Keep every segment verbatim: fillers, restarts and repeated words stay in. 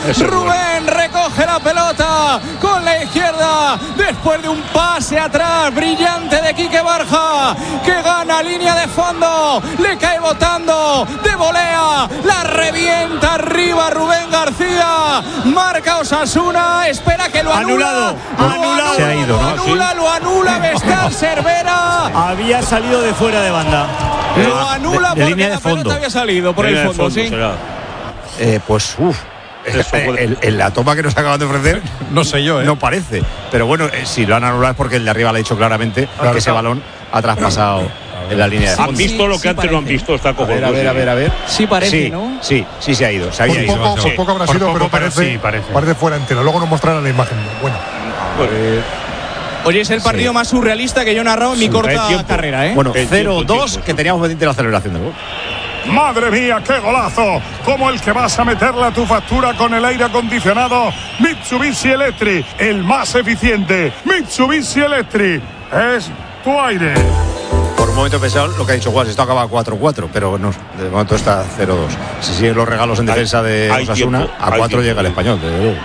Eso Rubén recoge la pelota con la izquierda después de un pase atrás brillante de Quique Barja, que gana línea de fondo, le cae botando de volea, la revienta arriba Rubén García, marca Osasuna, espera que lo anula, anulado, lo anulado, anula, se ha ido, lo ¿no? anula, ¿Sí? lo anula Vestar Cervera, había salido de fuera de banda, lo anula de, de porque línea la de fondo. pelota había salido por el fondo, sí. Eh, pues uff, en, en la toma que nos acaban de ofrecer, no sé yo, ¿eh? no parece. Pero bueno, eh, si lo han anulado es porque el de arriba le ha dicho claramente claro, que ese claro. balón ha traspasado en la línea de fondo. ¿Han visto lo que sí antes no han parece. visto? Está A cojonudo. ver, a ver, a ver, a ver. Sí parece, sí, ¿no? Sí, sí se ha ido, se había Por ido. poco, por poco habrá Por sido, poco, pero pero parece, sí, parece. parece fuera entera. Luego nos mostrarán la imagen. Bueno, Oye, es el partido Sí. más surrealista que yo he narrado en mi Sí, corta hay tiempo. carrera, ¿eh? Bueno, El cero tiempo, el dos, tiempo, que sí. teníamos pendiente la celebración del gol. ¡Madre mía, qué golazo! Como el que vas a meterle a tu factura con el aire acondicionado Mitsubishi Electric, el más eficiente. Mitsubishi Electric es tu aire. Por un momento he pensado lo que ha dicho Guas, esto acaba cuatro cuatro, pero no, de momento está cero dos. Si siguen los regalos en Hay- defensa de hay Osasuna, tiempo, a hay cuatro tiempo. llega el Español. desde luego.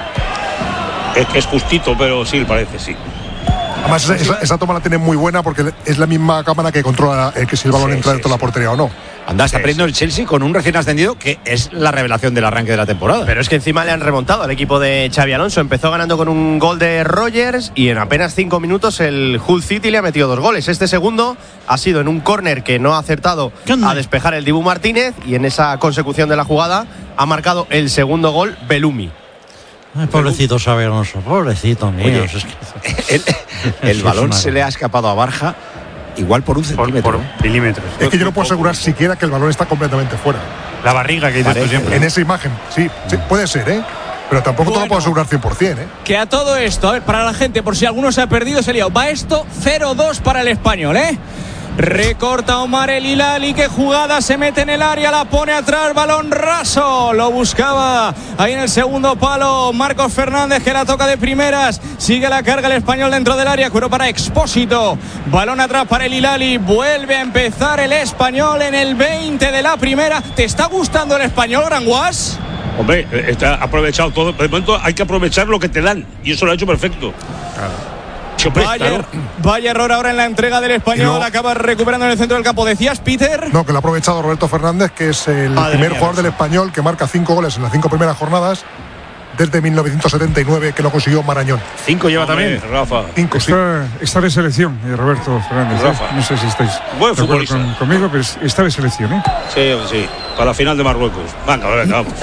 Es que es justito, pero sí, parece, sí. además esa, esa, esa toma la tiene muy buena porque es la misma cámara que controla el que si el balón Sí, entra sí, dentro de la sí. portería o no. Anda, está Sí, perdiendo el Chelsea con un recién ascendido que es la revelación del arranque de la temporada. Pero es que encima le han remontado al equipo de Xavi Alonso. Empezó ganando con un gol de Rogers y en apenas cinco minutos el Hull City le ha metido dos goles. Este segundo ha sido en un córner que no ha acertado a despejar el Dibu Martínez y en esa consecución de la jugada ha marcado el segundo gol Belumi. Ay, pobrecito Xavi Alonso, pobrecito mío. Oye, es que... el, el balón se le ha escapado a Barja igual por un Por, centímetro. por milímetros. Es que yo no puedo asegurar siquiera que el balón está completamente fuera. La barriga que dices tú Parece. siempre. En esa imagen, sí, sí, puede ser, ¿eh? Pero tampoco te Bueno. lo puedo asegurar cien por cien, ¿eh? Que a todo esto, a ver, para la gente, por si alguno se ha perdido, se ha liado. Va esto cero dos para el Español, ¿eh? Recorta Omar El Hilali, que jugada, se mete en el área, la pone atrás, balón raso, lo buscaba ahí en el segundo palo Marcos Fernández, que la toca de primeras, sigue la carga el Español dentro del área, cuero para Expósito, balón atrás para El Hilali, vuelve a empezar el Español en el veinte de la primera. ¿Te está gustando el Español, Gran Guas? Hombre, está aprovechado todo. De momento hay que aprovechar lo que te dan. Y eso lo ha hecho perfecto. Hombre, Vaya, claro. vaya error ahora en la entrega del Español, No. acaba recuperando en el centro del campo. ¿Decías, Peter? No, que lo ha aprovechado Roberto Fernández, que es el Madre primer mía, jugador del Español que marca cinco goles en las cinco primeras jornadas desde mil novecientos setenta y nueve, que lo consiguió Marañón. Cinco lleva Hombre, también. Rafa. Cinco, sí. Está, está de selección, eh, Roberto Fernández. ¿eh? Rafa. No sé si estáis Buen de acuerdo futbolista. con- conmigo, pero es- está de selección. ¿eh? Sí, sí. Para la final de Marruecos. Venga, venga, vamos.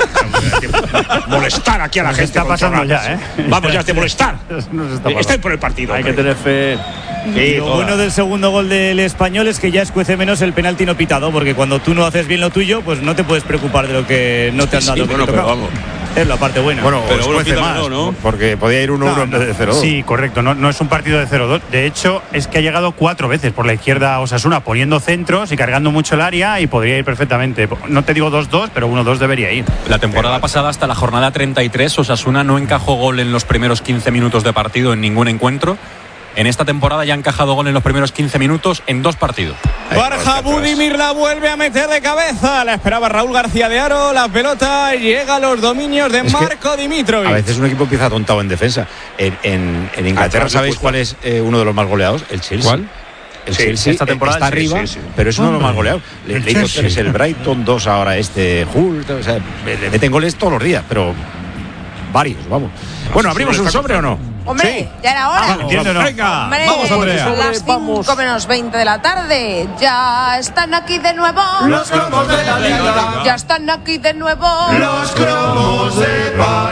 Molestar aquí a la Nos gente. está con pasando chorradas. ya, ¿eh? Vamos ya de molestar. Nos está pasando. Estáis por el partido. Hay que hombre. tener fe. Sí, Lo toda. bueno del segundo gol del Español es que ya escuece menos el penalti no pitado, porque cuando tú no haces bien lo tuyo, pues no te puedes preocupar de lo que no te han Sí, dado. que bueno, te pero tocaba. vamos. Es la parte buena. Bueno, Pero os bueno, cuece quítame, más, no, ¿no? porque podía ir uno uno en vez de cero dos. Sí, correcto. No, no es un partido de cero dos. De hecho, es que ha llegado cuatro veces por la izquierda Osasuna poniendo centros y cargando mucho el área y podría ir perfectamente. No te digo dos dos, pero uno dos debería ir. La temporada pasada, hasta la jornada treinta y tres, Osasuna no encajó gol en los primeros quince minutos de partido en ningún encuentro. En esta temporada ya ha encajado gol en los primeros quince minutos en dos partidos. Barja Budimir la vuelve a meter de cabeza. La esperaba Raúl García de Aro. La pelota llega a los dominios de Es que Marco Dimitrovic. A veces un equipo empieza atontado en defensa. En, en, en Inglaterra, Atrás, ¿sabéis justo. cuál es eh, uno de los más goleados? El Chelsea. ¿Cuál? El Sí, Chelsea esta temporada está sí, arriba, sí, sí. pero es uno de los más Hombre, goleados. Le, el le hizo Chelsea. tres el Brighton, dos ahora este Hull. O sea, le meten goles todos los días, pero varios, vamos. Bueno, ¿abrimos un sobre o no? Hombre, ya era hora. Ah, entiendo, ¿no? Venga, Hombre, vamos, Andrea. son las cinco menos veinte de la tarde. Ya están aquí de nuevo. Los cromos de la liga. Ya están aquí de nuevo. Los cromos de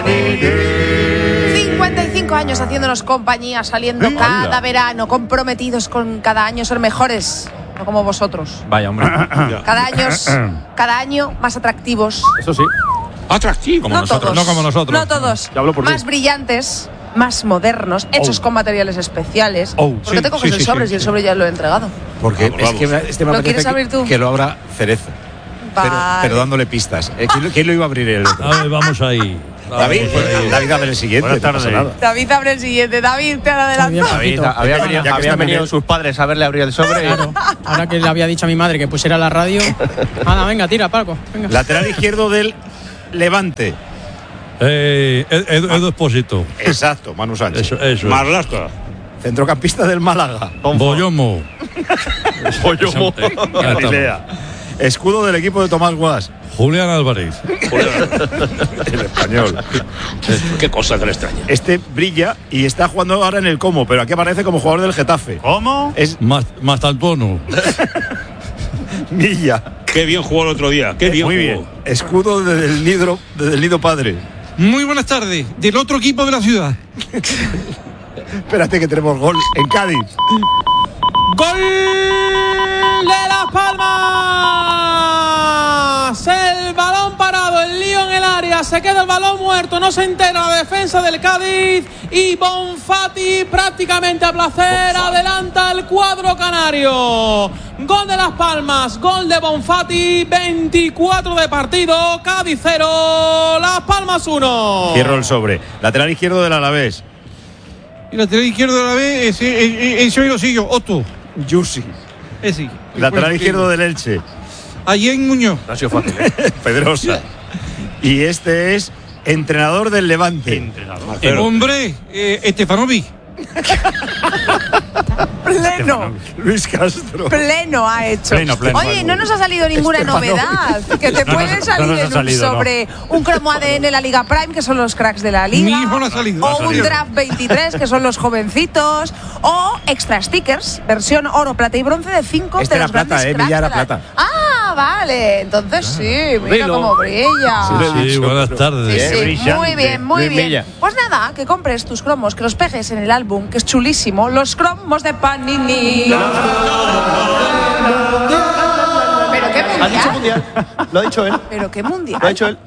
Panini. cincuenta y cinco años haciéndonos compañía, saliendo cada verano, comprometidos con cada año ser mejores. No como vosotros. Vaya, hombre. Cada año, cada año más atractivos. Eso sí. Atractivo. Como no nosotros. todos. No como nosotros. No todos. Ya hablo por Más mí. brillantes, más modernos, hechos Oh. con materiales especiales. Oh, ¿Por qué sí, te coges sí, el sí, sobre sí, si el sí. sobre ya lo he entregado? Porque Vamos, es que vamos. me- este me ¿Lo apetece quieres abrir que, tú? que lo abra Cerezo. Pero, Vale. pero dándole pistas. Eh, ¿quién, lo- quién lo iba a abrir el otro? A ver, vamos ahí. David, David, abre el siguiente. Buenas no pasa tardes. nada. David abre el siguiente. David, te han adelantado. David, había venido, Ya que habían está venido Miguel. sus padres a verle abrir el sobre. Claro, ahora que le había dicho a mi madre que pusiera la radio. Anda, venga, tira, Paco. Venga. Lateral izquierdo del Levante. Eh, Edu, Edu Espósito. Exacto, Manu Sánchez. Eso, eso. Marlasca. Centrocampista del Málaga. Boyomo. Boyomo. Galilea. Escudo del equipo de Tomás Guas. Julián Álvarez. El español. Qué cosa que le extraña. Este brilla y está jugando ahora en el Como, pero aquí aparece como jugador del Getafe. ¿Cómo? Es Mastalpono. Milla. Qué bien jugó el otro día. Qué bien Muy jugó. bien. Escudo del Nido, del Nido Padre. Muy buenas tardes. Del otro equipo de la ciudad. Espérate que tenemos gol en Cádiz. ¡Gol de Las Palmas! El balón parado, el lío en el área, se queda el balón muerto, no se entera la defensa del Cádiz y Bonfati prácticamente a placer Bonfati. Adelanta el cuadro canario. Gol de Las Palmas, gol de Bonfati, veinticuatro de partido, Cádiz cero, Las Palmas uno. Cierro el sobre. Lateral izquierdo del Alavés. Y lateral izquierdo de la B, ese, ese hoy lo sigo, Otto. Yusi. Ese. Lateral izquierdo del Elche. Allí en Muñoz. No ha sido fácil, ¿eh? Pedrosa. Y este es entrenador del Levante. Entrenador. El hombre, eh, Estefanovic. Pleno. Luis Castro. Pleno ha hecho. Pleno, pleno. Oye, no nos ha salido ninguna novedad. Que te No puede nos- salir no nos ha en un salido, sobre un cromo A D N la Liga Prime, que son los cracks de la Mi Liga. hijo no ha salido. O No ha un salido. Draft veintitrés, que son los jovencitos. O extra stickers, versión oro, plata y bronce de cinco Este de era los plata, grandes eh, cracks Milla era de la- plata. Ah, vale. Entonces sí, mira Velo. cómo brilla. Sí, sí, buenas tardes. Sí, sí, muy bien, muy Luis bien. Milla. Pues nada, que compres tus cromos, que los pegues en el álbum, que es chulísimo. Los cromos de Panini. Pero qué Ha dicho mundial. mundial. Lo ha dicho él. Pero qué mundial. Lo ha dicho él.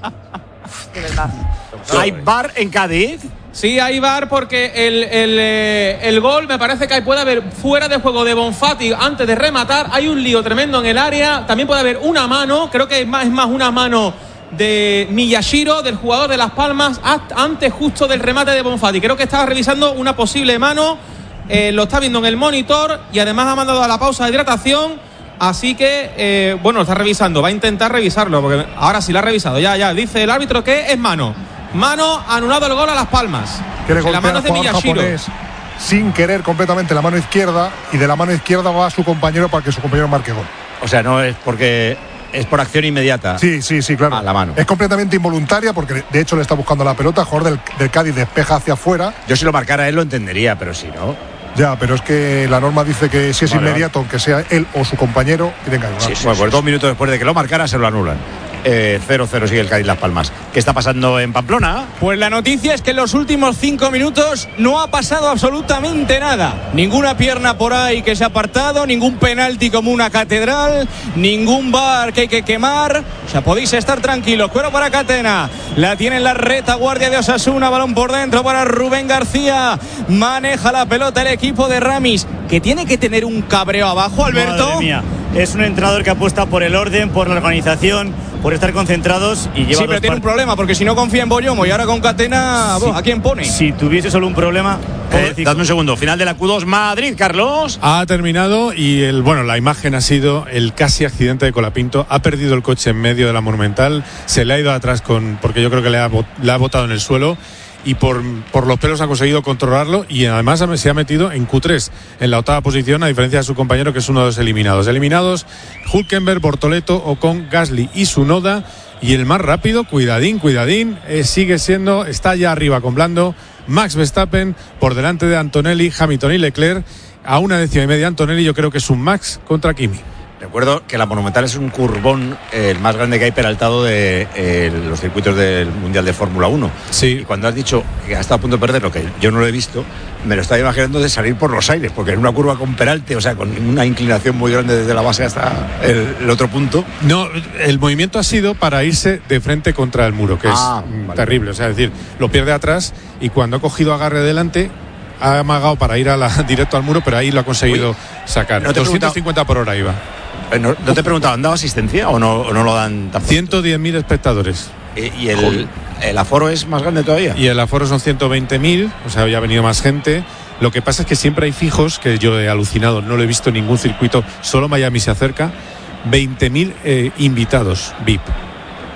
De verdad. ¿Hay bar en Cádiz? Sí, hay VAR porque el, el, eh, el gol me parece que puede haber fuera de juego de Bonfati antes de rematar. Hay un lío tremendo en el área. También puede haber una mano. Creo que es más, es más una mano de Miyashiro, del jugador de Las Palmas, antes justo del remate de Bonfati. Creo que estaba revisando una posible mano. Eh, lo está viendo en el monitor y además ha mandado a la pausa de hidratación. Así que, eh, bueno, lo está revisando. Va a intentar revisarlo porque ahora sí lo ha revisado. Ya, ya. Dice el árbitro que es mano. Mano, anulado el gol a Las Palmas. Que le Que la golpea mano al es de jugador Miyashiro. japonés sin querer completamente la mano izquierda, y de la mano izquierda va a su compañero para que su compañero marque gol. O sea, no es porque es por acción inmediata. Sí, sí, sí, claro. A la mano. Es completamente involuntaria porque de hecho le está buscando la pelota. El jugador del, del Cádiz despeja hacia afuera. Yo si lo marcara él lo entendería, pero si no. Ya, pero es que la norma dice que si es Vale, inmediato, aunque sea él o su compañero, tienen que anular. Sí, sí, bueno, pues dos minutos después de que lo marcara se lo anulan. Eh, cero cero sigue el Cádiz Las Palmas. ¿Qué está pasando en Pamplona? Pues la noticia es que en los últimos cinco minutos no ha pasado absolutamente nada. Ninguna pierna por ahí que se ha apartado, ningún penalti como una catedral, ningún bar que hay que quemar. O sea, podéis estar tranquilos. Cuero para Catena. La tiene en la retaguardia de Osasuna. Balón por dentro para Rubén García. Maneja la pelota el equipo de Ramis, que tiene que tener un cabreo abajo, Alberto. Madre mía. Es un entrenador que apuesta por el orden, por la organización, por estar concentrados y lleva Sí, pero dos tiene un part- problema, porque si no confía en Boyomo y ahora con Catena, Sí. ¿a quién pone? Si tuviese solo un problema, Eh, dadme un segundo. Final de la Q dos Madrid, Carlos. Ha terminado y el bueno la imagen ha sido el casi accidente de Colapinto. Ha perdido el coche en medio de la Monumental, se le ha ido atrás con porque yo creo que le ha, bot- le ha botado en el suelo y por, por los pelos ha conseguido controlarlo y además ha- se ha metido en Q tres, en la octava posición, a diferencia de su compañero que es uno de los eliminados. Eliminados Hülkenberg, Bortoleto, Ocon, Gasly y Tsunoda. Y el más rápido, cuidadín, cuidadín, eh, sigue siendo, está ya arriba con Blando, Max Verstappen por delante de Antonelli, Hamilton y Leclerc. A una décima y media Antonelli, yo creo que es un Max contra Kimi. Recuerdo que la Monumental es un curvón, eh, el más grande que hay peraltado de eh, los circuitos del Mundial de Fórmula uno. Sí. Y cuando has dicho que ha estado a punto de perder, lo que yo no lo he visto, me lo estaba imaginando de salir por los aires, porque en una curva con peralte, o sea, con una inclinación muy grande desde la base hasta el, el otro punto. No, el movimiento ha sido para irse de frente contra el muro, que Ah, es mm, vale. terrible. O sea, es decir, lo pierde atrás y cuando ha cogido agarre delante, ha amagado para ir a la, directo al muro, pero ahí lo ha conseguido Uy, sacar. no te he doscientos cincuenta por hora iba. Eh, No, no te he preguntado, ¿han dado asistencia o no, o no lo dan tampoco? ciento diez mil espectadores. Eh, ¿Y el, el aforo es más grande todavía? Y el aforo son ciento veinte mil, o sea, ya ha venido más gente. Lo que pasa es que siempre hay fijos, que yo he alucinado, no lo he visto en ningún circuito, solo Miami se acerca, veinte mil eh, invitados V I P.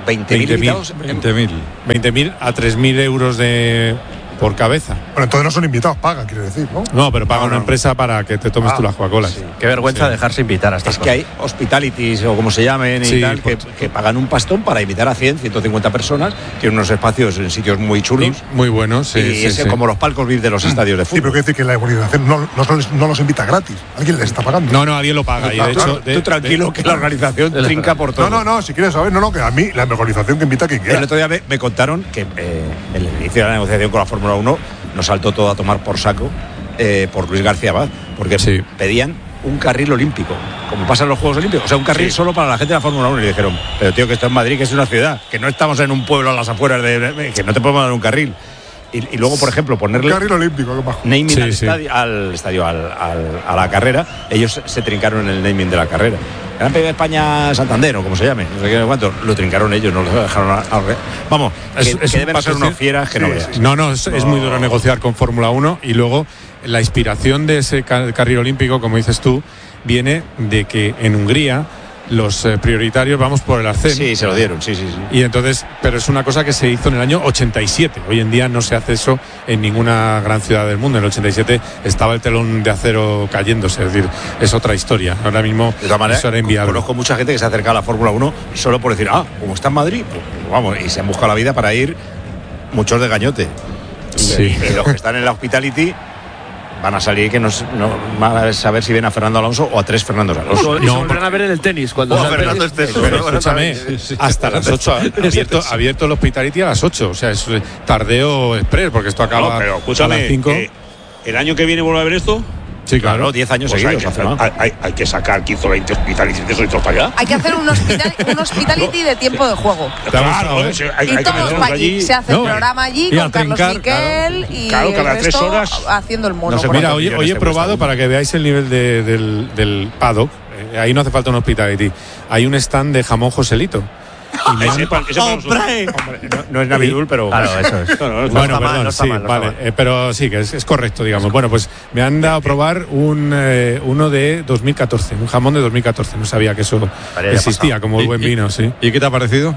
veinte mil invitados. veinte mil a tres mil euros de por cabeza. Bueno, entonces no son invitados, pagan, quiere decir, ¿no? No, pero paga no, una no. empresa para que te tomes Ah, tú las Coca-Colas. sí. Qué vergüenza Sí. dejarse invitar a estas Es que cosas. hay hospitalities o como se llamen y Sí, tal, que, que pagan un pastón para invitar a cien, ciento cincuenta personas. Tienen unos espacios en sitios muy chulos. Muy buenos, sí. y sí, es sí. como los palcos V I P de los estadios de Sí, fútbol. pero quiere decir que la organización no, no, son- no los invita gratis. Alguien les está pagando. No, no, alguien lo paga. Y de hecho, Tú de- tranquilo de- que la organización trinca por todo. No, no, no, si quieres saber, no, no, que a mí la organización que invita a quien quiera. El otro día me, me contaron que eh, el inicio de la negociación con la Fórmula uno nos saltó todo a tomar por saco eh, por Luis García Abad, porque Sí. pedían un carril olímpico, como pasa en los Juegos Olímpicos, o sea, un carril Sí. solo para la gente de la Fórmula uno. Y le dijeron, pero tío, que esto es Madrid, que es una ciudad, que no estamos en un pueblo a las afueras de, que no te podemos dar un carril. Y, y luego, por ejemplo, Un ponerle carril olímpico, que bajo. naming Sí, al, sí. estadio, al estadio, al- al- a la carrera, ellos se trincaron en el naming de la carrera. Gran Premio de España Santander, o como se llame, no sé qué, no sé cuánto, lo trincaron ellos, no lo dejaron a, a- Vamos, Es- que, es que un deben ser patrocinio- unos fieras que no Sí, veas. sí, No, no, es, es muy duro negociar con Fórmula uno y luego la inspiración de ese ca- carril olímpico, como dices tú, viene de que en Hungría los eh, prioritarios vamos por el arcén. Sí, se lo dieron, sí, sí, sí. Y entonces, pero es una cosa que se hizo en el año ochenta y siete. Hoy en día no se hace eso en ninguna gran ciudad del mundo. En el ochenta y siete estaba el telón de acero cayéndose, es decir, es otra historia. Ahora mismo De todas maneras, eso era inviable. conozco mucha gente que se acerca a la Fórmula uno solo por decir, ah, como está en Madrid, pues vamos, y se han buscado la vida para ir muchos de gañote. Y- Sí. Y los que están en la hospitality van a salir que no, s- no van a saber si ven a Fernando Alonso o a tres Fernandos Alonso. Y se volverán a ver en el tenis cuando O a sea el Fernando tenis. Esteso. Pero escúchame, hasta las ocho, abierto, abierto el hospitality a las ocho, o sea, es eh, tardeo express, porque esto acaba No, pero a escúchame, las cinco. eh, ¿el año que viene vuelve a ver esto? Sí, claro. Claro, diez años Pues hay, seguidos. que, hace, ¿no? hay, hay- hay que sacar quince o veinte hospitales de eso y todo para allá. Hay que hacer un, hospital, un hospitality de tiempo de juego. Te ha gustado, Claro, ¿eh? sí, hay, Y hay que todos meternos para allí. Se hace No, el programa allí y a con Carlos trincar, Miquel y Claro, cada el tres resto horas. haciendo el mono. No sé por Mira, cuántos hoy, millones hoy he te probado cuesta para que veáis el nivel de- del, del paddock. Eh, ahí no hace falta un hospitality. Hay un stand de jamón Joselito. Y me Que han- sepan, que sepan nosotros. Hombre, no, no es Navidul, pero. Claro, eso es. No, no, no, Bueno, está mal, perdón, no está sí, mal, no está vale, mal. eh, pero sí, que es, es correcto, digamos. Bueno, pues me han dado a probar un eh, uno de dos mil catorce, un jamón de dos mil catorce. No sabía que eso Habría ya existía, pasado. como el ¿Y- buen y- vino, sí. ¿Y qué te ha parecido?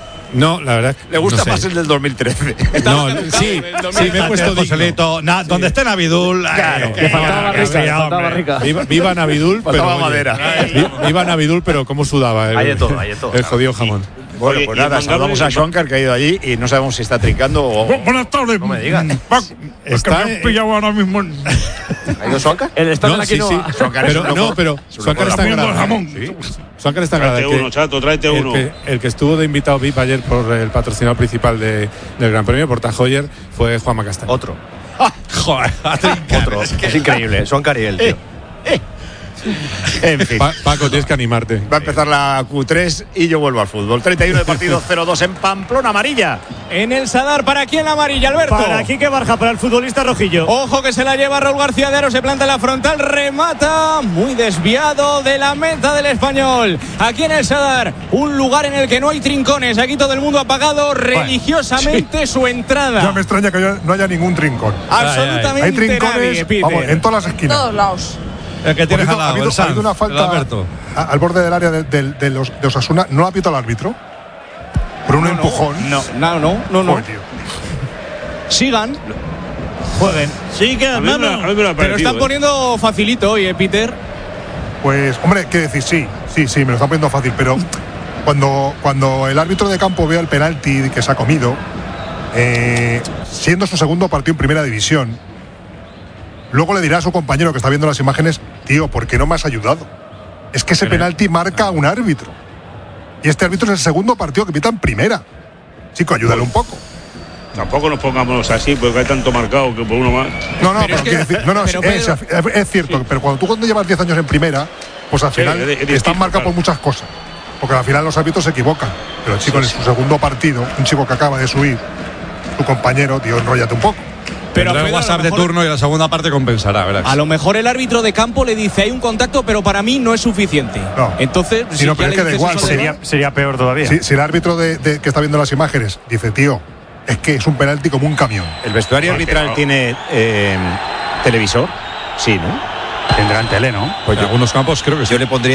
No, la verdad. Le gusta no sé. más el del dos mil trece. No, sí, sí, me he puesto digno. Joselito. Na- donde esté Navidul. Claro, eh, le faltaba eh, barrica, sí, le faltaba hombre. barrica. Viva, viva Navidul, pero. Faltaba oye, madera. vi- Viva Navidul, pero cómo sudaba. El, Hay de todo, hay de todo. El jodido jamón. Bueno, Oye, pues y el nada, mangable saludamos a de- Schwanker que ha ido allí y no sabemos si está trincando o. Bu- Buenas tardes. No me digas. Paco, es Está, que me he pillado ahora mismo. en- ¿Ha ido Suanca? El stand de No, la sí, sí. quinoa. Schwanker es Pero, un loco. no, pero Es un Suancar loco está en Comiendo grada. jamón. Sí. Suancar está en grada. Tráete El que- uno, chato, tráete el uno. que, el que estuvo de invitado V I P ayer por el patrocinador principal de- del Gran Premio, por Tajoyer, fue Juanma Castaño. Otro. Joder, a trincar. Otro. Es increíble. Suanca y el tío. En fin. Pa- Paco, tienes que animarte. Va a empezar la Q tres y yo vuelvo al fútbol. treinta y uno de partido, cero dos en Pamplona, amarilla. En el Sadar, ¿para quién la amarilla, Alberto? Para Quique Barja, para el futbolista rojillo. Ojo que se la lleva Raúl García de Aro, se planta en la frontal, remata muy desviado de la meta del Español. Aquí en el Sadar, un lugar en el que no hay trincones. Aquí todo el mundo ha pagado religiosamente su entrada. Ya me extraña que haya- no haya ningún trincón. Absolutamente Hay trincones, nadie, Peter. vamos, en todas las En esquinas. todos lados. El que Por tienes cierto, al ha lado, habido, el ha Sanz, habido una el falta Alberto. a- al borde del área de, de- de los, de Osasuna. ¿No la ha pitado el árbitro? Por un empujón. No, no, no, no. no. Joder, tío. Sigan, Jueguen. Sí, que A mí me, a mí me lo ha pero parecido, están ¿eh? poniendo facilito hoy, ¿eh, Peter? Pues, hombre, qué decir, sí, sí, sí, me lo están poniendo fácil, pero cuando, cuando el árbitro de campo vea el penalti que se ha comido, eh, siendo su segundo partido en primera división, luego le dirá a su compañero que está viendo las imágenes, tío, ¿por qué no me has ayudado? Es que ese penalti marca a un árbitro. Y este árbitro es el segundo partido que pita en primera. Chico, ayúdale un poco. Tampoco nos pongamos así, porque hay tanto marcado que por uno más. No, no, Pero pero, es que- quiero decir, no, no, pero, es, es- Pedro- es cierto, pero cuando tú cuando llevas diez años en primera, pues al Sí, final es di- es distinto, están marcados claro. por muchas cosas. Porque al final los árbitros se equivocan. Pero el chico en su segundo partido, un chico que acaba de subir, tu compañero, tío, enróllate un poco. Pero Tendrá el Pedro, a lo WhatsApp de mejor- turno y la segunda parte compensará, verás. A lo mejor el árbitro de campo le dice hay un contacto, pero para mí no es suficiente. No. Entonces, Sí, no, ya pero le es que da dices igual, eso de- Sería, sería peor todavía. Si, si el árbitro de, de- que está viendo las imágenes dice, tío, es que es un penalti como un camión. ¿El vestuario Porque arbitral no. tiene eh, televisor? Sí, ¿no? Tendrán tele, ¿no? Pues En algunos campos creo que sí. Yo le pondría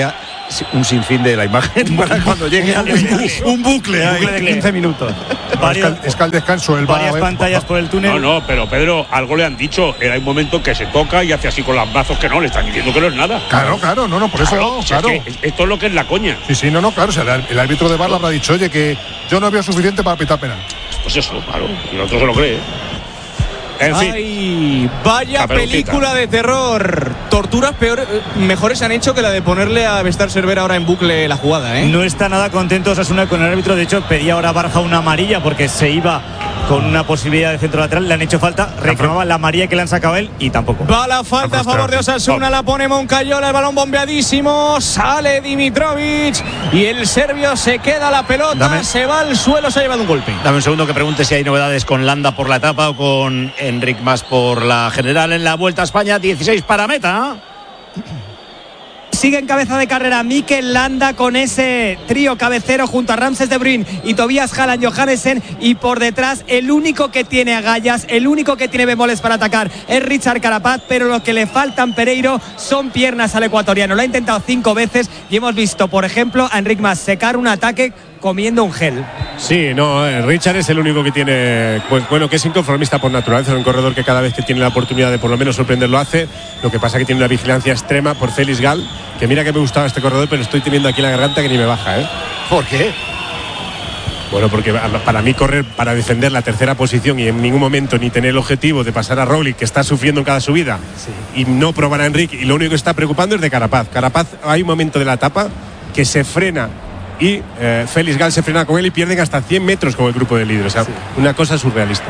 un sinfín de la imagen para cuando llegue al un bucle, un bucle de quince minutos. Varias, es que al descanso el varias va, pantallas por el túnel. No, no, pero Pedro, algo le han dicho. Era un momento que se toca y hace así con los brazos que no, le están diciendo que no es nada. Claro, claro, no, no, por eso claro, no, si claro. Es que esto es lo que es la coña. Sí, sí, no, no, claro. O sea, el, el árbitro de V A R le habrá dicho, oye, que yo no veo suficiente para pitar penal. Pues eso, claro. Y el otro se lo cree. En fin. Ay, vaya Caperucita. película de terror. Torturas peor, mejores han hecho que la de ponerle a Bestar Cervera ahora en bucle la jugada, ¿eh? No está nada contento Osasuna con el árbitro. De hecho, pedía ahora Barja una amarilla porque se iba con una posibilidad de centro lateral. Le han hecho falta, reclamaba la amarilla que le han sacado a él y tampoco. Va la falta a favor de Osasuna, la pone Moncayola, el balón bombeadísimo, sale Dimitrovic y el serbio se queda la pelota, Dame. se va al suelo, se ha llevado un golpe. Dame un segundo que pregunte si hay novedades con Landa por la etapa o con Enric Mas por la general en la Vuelta a España. dieciséis para meta. Sigue en cabeza de carrera Mikel Landa con ese trío cabecero junto a Ramses de Bruyn y Tobias Haaland Johannesen, y por detrás el único que tiene agallas, el único que tiene bemoles para atacar es Richard Carapaz, pero lo que le faltan Pereiro son piernas al ecuatoriano. Lo ha intentado cinco veces y hemos visto, por ejemplo, a Enric Mas secar un ataque comiendo un gel. Sí, no, eh, Richard es el único que tiene, pues bueno, que es inconformista por naturaleza, es un corredor que cada vez que tiene la oportunidad de por lo menos sorprender lo hace. Lo que pasa que tiene una vigilancia extrema por Félix Gal, que mira que me gustaba este corredor, pero estoy teniendo aquí la garganta que ni me baja, ¿eh? ¿Por qué? Bueno, porque para mí correr para defender la tercera posición y en ningún momento ni tener el objetivo de pasar a Roglic, que está sufriendo en cada subida, sí, y no probar a Enric, y lo único que está preocupando es de Carapaz. Carapaz, hay un momento de la etapa que se frena y eh, Félix Gal se frena con él y pierden hasta cien metros con el grupo de líderes. O sea, sí, una cosa surrealista.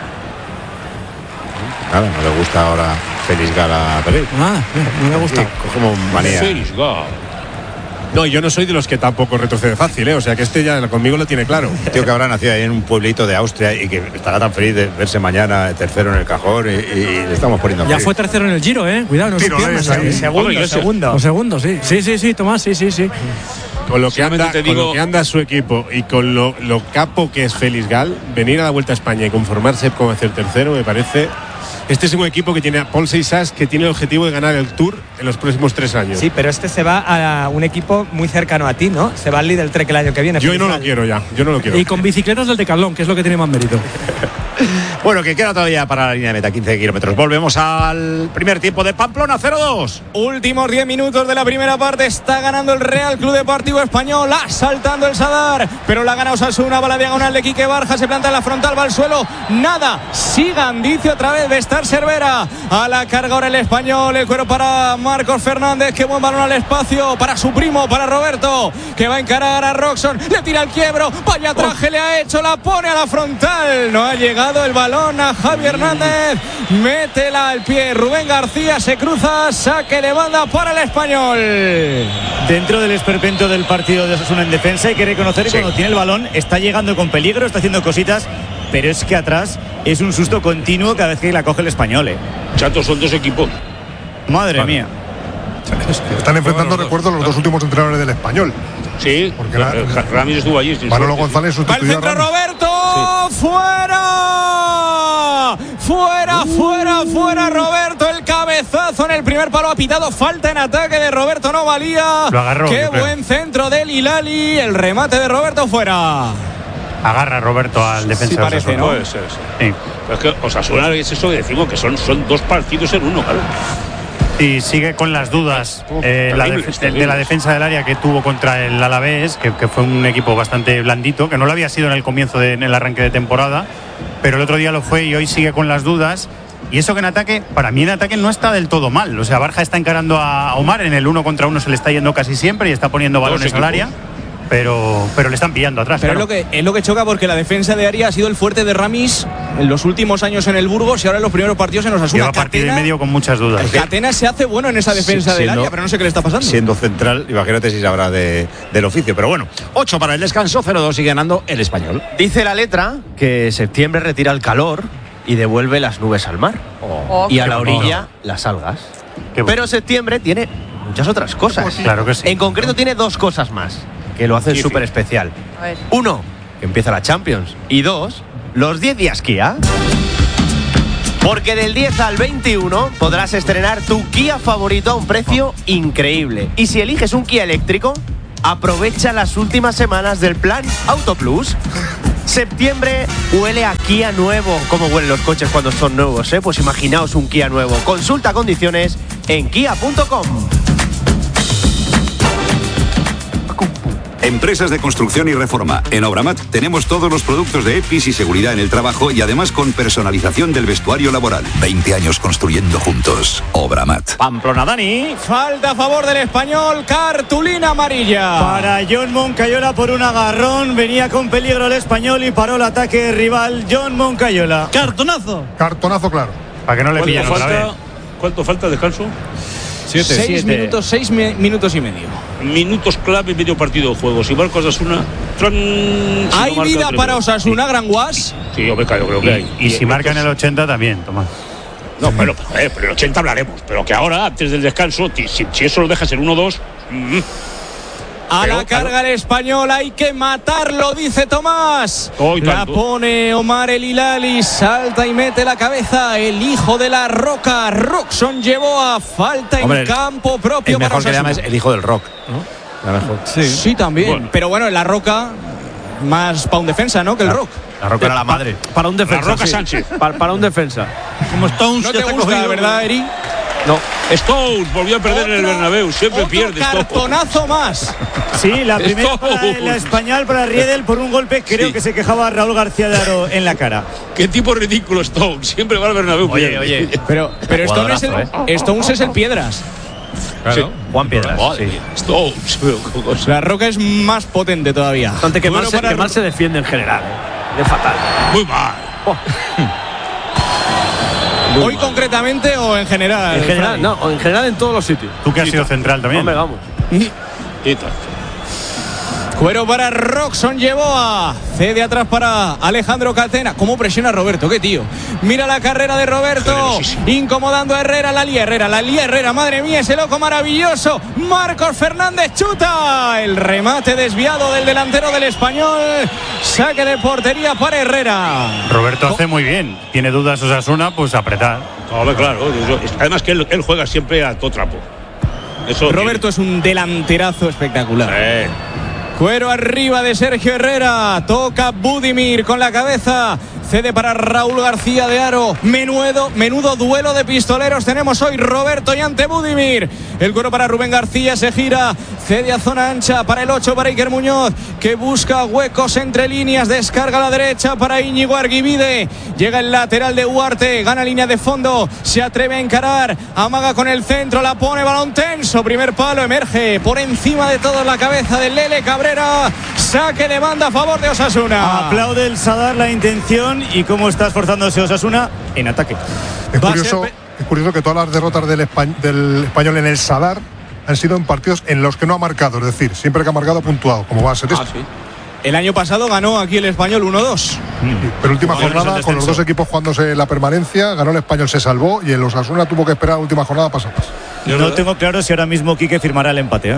Nada, no le gusta ahora Félix Gal a Pérez. Ah, no me gusta. Como manía. Félix Gal. No, yo no soy de los que tampoco retrocede fácil, ¿eh? O sea que este ya conmigo lo tiene claro. Tío que habrá nacido ahí en un pueblito de Austria y que estará tan feliz de verse mañana tercero en el cajón y, y le estamos poniendo Ya feliz. fue tercero en el Giro, ¿eh? Cuidado, no Tiro, se pierdas, eh, ¿eh? Segundo, Hombre, segundo. O segundo, sí. Sí, sí, sí, Tomás, sí, sí, sí. Con lo que Solamente anda, te con digo- lo que anda su equipo y con lo, lo capo que es Félix Gal, venir a la Vuelta a España y conformarse con hacer tercero me parece. Este es un equipo que tiene a Paul Seixas, que tiene el objetivo de ganar el Tour en los próximos tres años. Sí, pero este se va a un equipo muy cercano a ti, ¿no? Se va al Lidl Trek el año que viene. Yo no lo quiero ya, yo no lo quiero. Y con bicicletas del Decathlon, que es lo que tiene más mérito. Bueno, que queda todavía para la línea de meta quince kilómetros. Volvemos al primer tiempo de Pamplona, cero dos. Últimos diez minutos de la primera parte. Está ganando el Real Club Deportivo Español. Asaltando el Sadar. Pero la gana Osasuna. Va la diagonal de Quique Barja. Se planta en la frontal. Va al suelo. Nada. Sigan. Dice otra vez Bestar Cervera. A la carga ahora el Español. El cuero para Marcos Fernández. Que buen balón al espacio. Para su primo. Para Roberto. Que va a encarar a Roxon. Le tira el quiebro. Vaya traje le ha hecho. La pone a la frontal. No ha llegado el balón a Javi Hernández. Métela al pie. Rubén García se cruza. Saque de banda para el Español. Dentro del esperpento del partido de Osasuna en defensa hay que reconocer que Sí. cuando tiene el balón está llegando con peligro, está haciendo cositas, pero es que atrás es un susto continuo cada vez que la coge el Español, ¿eh? Chato, son dos equipos. Madre mía. Están enfrentando, recuerdo, los dos últimos entrenadores del Español. Sí, Porque la- Ramírez estuvo allí. sí, Manolo sí. González Va el sustituyó a centro Ramos. Roberto. Fuera. Fuera, fuera, fuera Roberto. El cabezazo en el primer palo ha pitado. Falta en ataque de Roberto. No valía. Lo agarró, Qué yo creo. buen centro del Hilali. El remate de Roberto fuera. Agarra Roberto al defensa. Sí parece, ¿no? Puede ser, sí. Sí. Pero es que Osasuna es eso que decimos, que son, son dos partidos en uno, claro. Y sigue con las dudas eh, la terribles, def- de, terribles. de la defensa del área que tuvo contra el Alavés, que, que fue un equipo bastante blandito, que no lo había sido en el comienzo de, en el arranque de temporada, pero el otro día lo fue y hoy sigue con las dudas. Y eso que en ataque, para mí en ataque no está del todo mal. O sea, Barja está encarando a Omar, en el uno contra uno se le está yendo casi siempre y está poniendo balones al equipos. área, pero, pero le están pillando atrás. Pero claro. es, lo que, es lo que choca porque la defensa de área ha sido el fuerte de Ramis en los últimos años en el Burgos y ahora en los primeros partidos en Osasuna. Lleva partido y Catena, medio con muchas dudas. Catena se hace bueno en esa defensa Sí, del siendo- área, pero no sé qué le está pasando. Siendo central, imagínate si sabrá de, del oficio. Pero bueno, ocho para el descanso, cero dos, sigue ganando el Español. Dice la letra que septiembre retira el calor y devuelve las nubes al mar. Oh, Y a qué la bonito. orilla las algas. Qué Pero septiembre tiene muchas otras cosas. Claro que sí. En concreto tiene dos cosas más que lo hacen Sí, sí. súper especial. A ver. Uno, que empieza la Champions. Y dos, los diez días Kia. Porque del diez al veintiuno podrás estrenar tu Kia favorito a un precio increíble. Y si eliges un Kia eléctrico, aprovecha las últimas semanas del plan Auto Plus. Septiembre huele a Kia nuevo. ¿Cómo huelen los coches cuando son nuevos, eh? Pues imaginaos un Kia nuevo. Consulta condiciones en kia punto com. Empresas de construcción y reforma. En Obramat tenemos todos los productos de EPIs y seguridad en el trabajo y además con personalización del vestuario laboral. veinte años construyendo juntos. Obramat. Pamplona, Dani. Falta a favor del Español, cartulina amarilla. Para John Moncayola por un agarrón. Venía con peligro el Español y paró el ataque rival John Moncayola. Cartonazo. Cartonazo, claro. Para que no le pillen otra vez. ¿Cuánto falta de descanso? Siete. Seis Siete. minutos, seis mi- minutos y medio. Minutos clave, medio partido de juego. Si marca Osasuna, tran, si ¿Hay no marca, vida tremendo. para Osasuna, Gran Guas? Sí, yo me callo, creo que hay. Y, y si marca en el ochenta también, Tomás. No, pero, pero, eh, pero en el ochenta hablaremos. Pero que ahora, antes del descanso, ti- si, si eso lo dejas en uno dos. Mm, A Pero, la carga el Español, hay que matarlo, dice Tomás. Oh, y la tanto. pone Omar El Hilali, salta y mete la cabeza. El hijo de la Roca, Roxon llevó a falta Hombre, en campo propio El mejor para que le llama Osasuna. es el hijo del rock, ¿no? La mejor. Sí, sí también. Bueno. Pero bueno, en la Roca, más para un defensa, ¿no? Que el Rock. La Roca era la madre. Para un defensa. La Roca sí. Sánchez. Para, para un defensa. Como Stones No ya te está gusta, cogido. ¿verdad, Eri? No. Stones volvió a perder en el Otro- Bernabéu. Siempre otro pierde Stones. cartonazo más. Sí, la primera Stones. para el Español, para Riedel por un golpe. Creo Sí. que se quejaba Raúl García de Aro en la cara. Qué tipo ridículo Stones. Siempre va al Bernabéu. Oye, pierde. oye. Pero, pero Stones, es el, Jugadorazo, Stones es el Piedras. Claro. Juan Piedras. Madre, Sí. Stones. Pero, qué cosa. La Roca es más potente todavía. Bastante que, Bueno, mal se, para- que mal se defiende en general. Eh. De fatal. Muy mal. ¿Hoy concretamente o en general? En general, Fray? no, en general en todos los sitios. Tú que has sido central también. Hombre, vamos. Y tal. Cuero para Roxon, llevó a cede atrás para Alejandro Catena. ¿Cómo presiona a Roberto? ¿Qué tío? Mira la carrera de Roberto, Generosísimo. incomodando a Herrera, la lía Herrera, la lía Herrera, madre mía, ese loco maravilloso. Marcos Fernández chuta, el remate desviado del delantero del Español, saque de portería para Herrera. Roberto hace muy bien. Tiene dudas Osasuna, pues apretar. Hombre, claro. eso- Además que él, él juega siempre a todo trapo. Eso Roberto es un delanterazo espectacular. Eh, Cuero arriba de Sergio Herrera. Toca Budimir con la cabeza. Cede para Raúl García de Aro. Menudo, menudo duelo de pistoleros tenemos hoy. Roberto y ante Budimir. El cuero para Rubén García. Se gira. Cede a zona ancha para el ocho para Iker Muñoz, que busca huecos entre líneas. Descarga a la derecha para Íñigo Arguibide. Llega el lateral de Huarte. Gana línea de fondo. Se atreve a encarar. Amaga con el centro. La pone balón tenso. Primer palo. Emerge por encima de todo la cabeza de Lele Cabrera. Saque de banda a favor de Osasuna. Aplaude el Sadar la intención y cómo está esforzándose Osasuna en ataque. Es Va a curioso, ser es curioso que todas las derrotas del, Espa- del Español en el Sadar han sido en partidos en los que no ha marcado. Es decir, siempre que ha marcado ha puntuado, como va a ser ah, esto. sí. El año pasado ganó aquí el Español uno dos. Pero última Como jornada, el con los descenso. dos equipos jugándose la permanencia, ganó el Español, se salvó y el Osasuna tuvo que esperar la última jornada para salvarse. No tengo claro si ahora mismo Quique firmará el empate. ¿eh?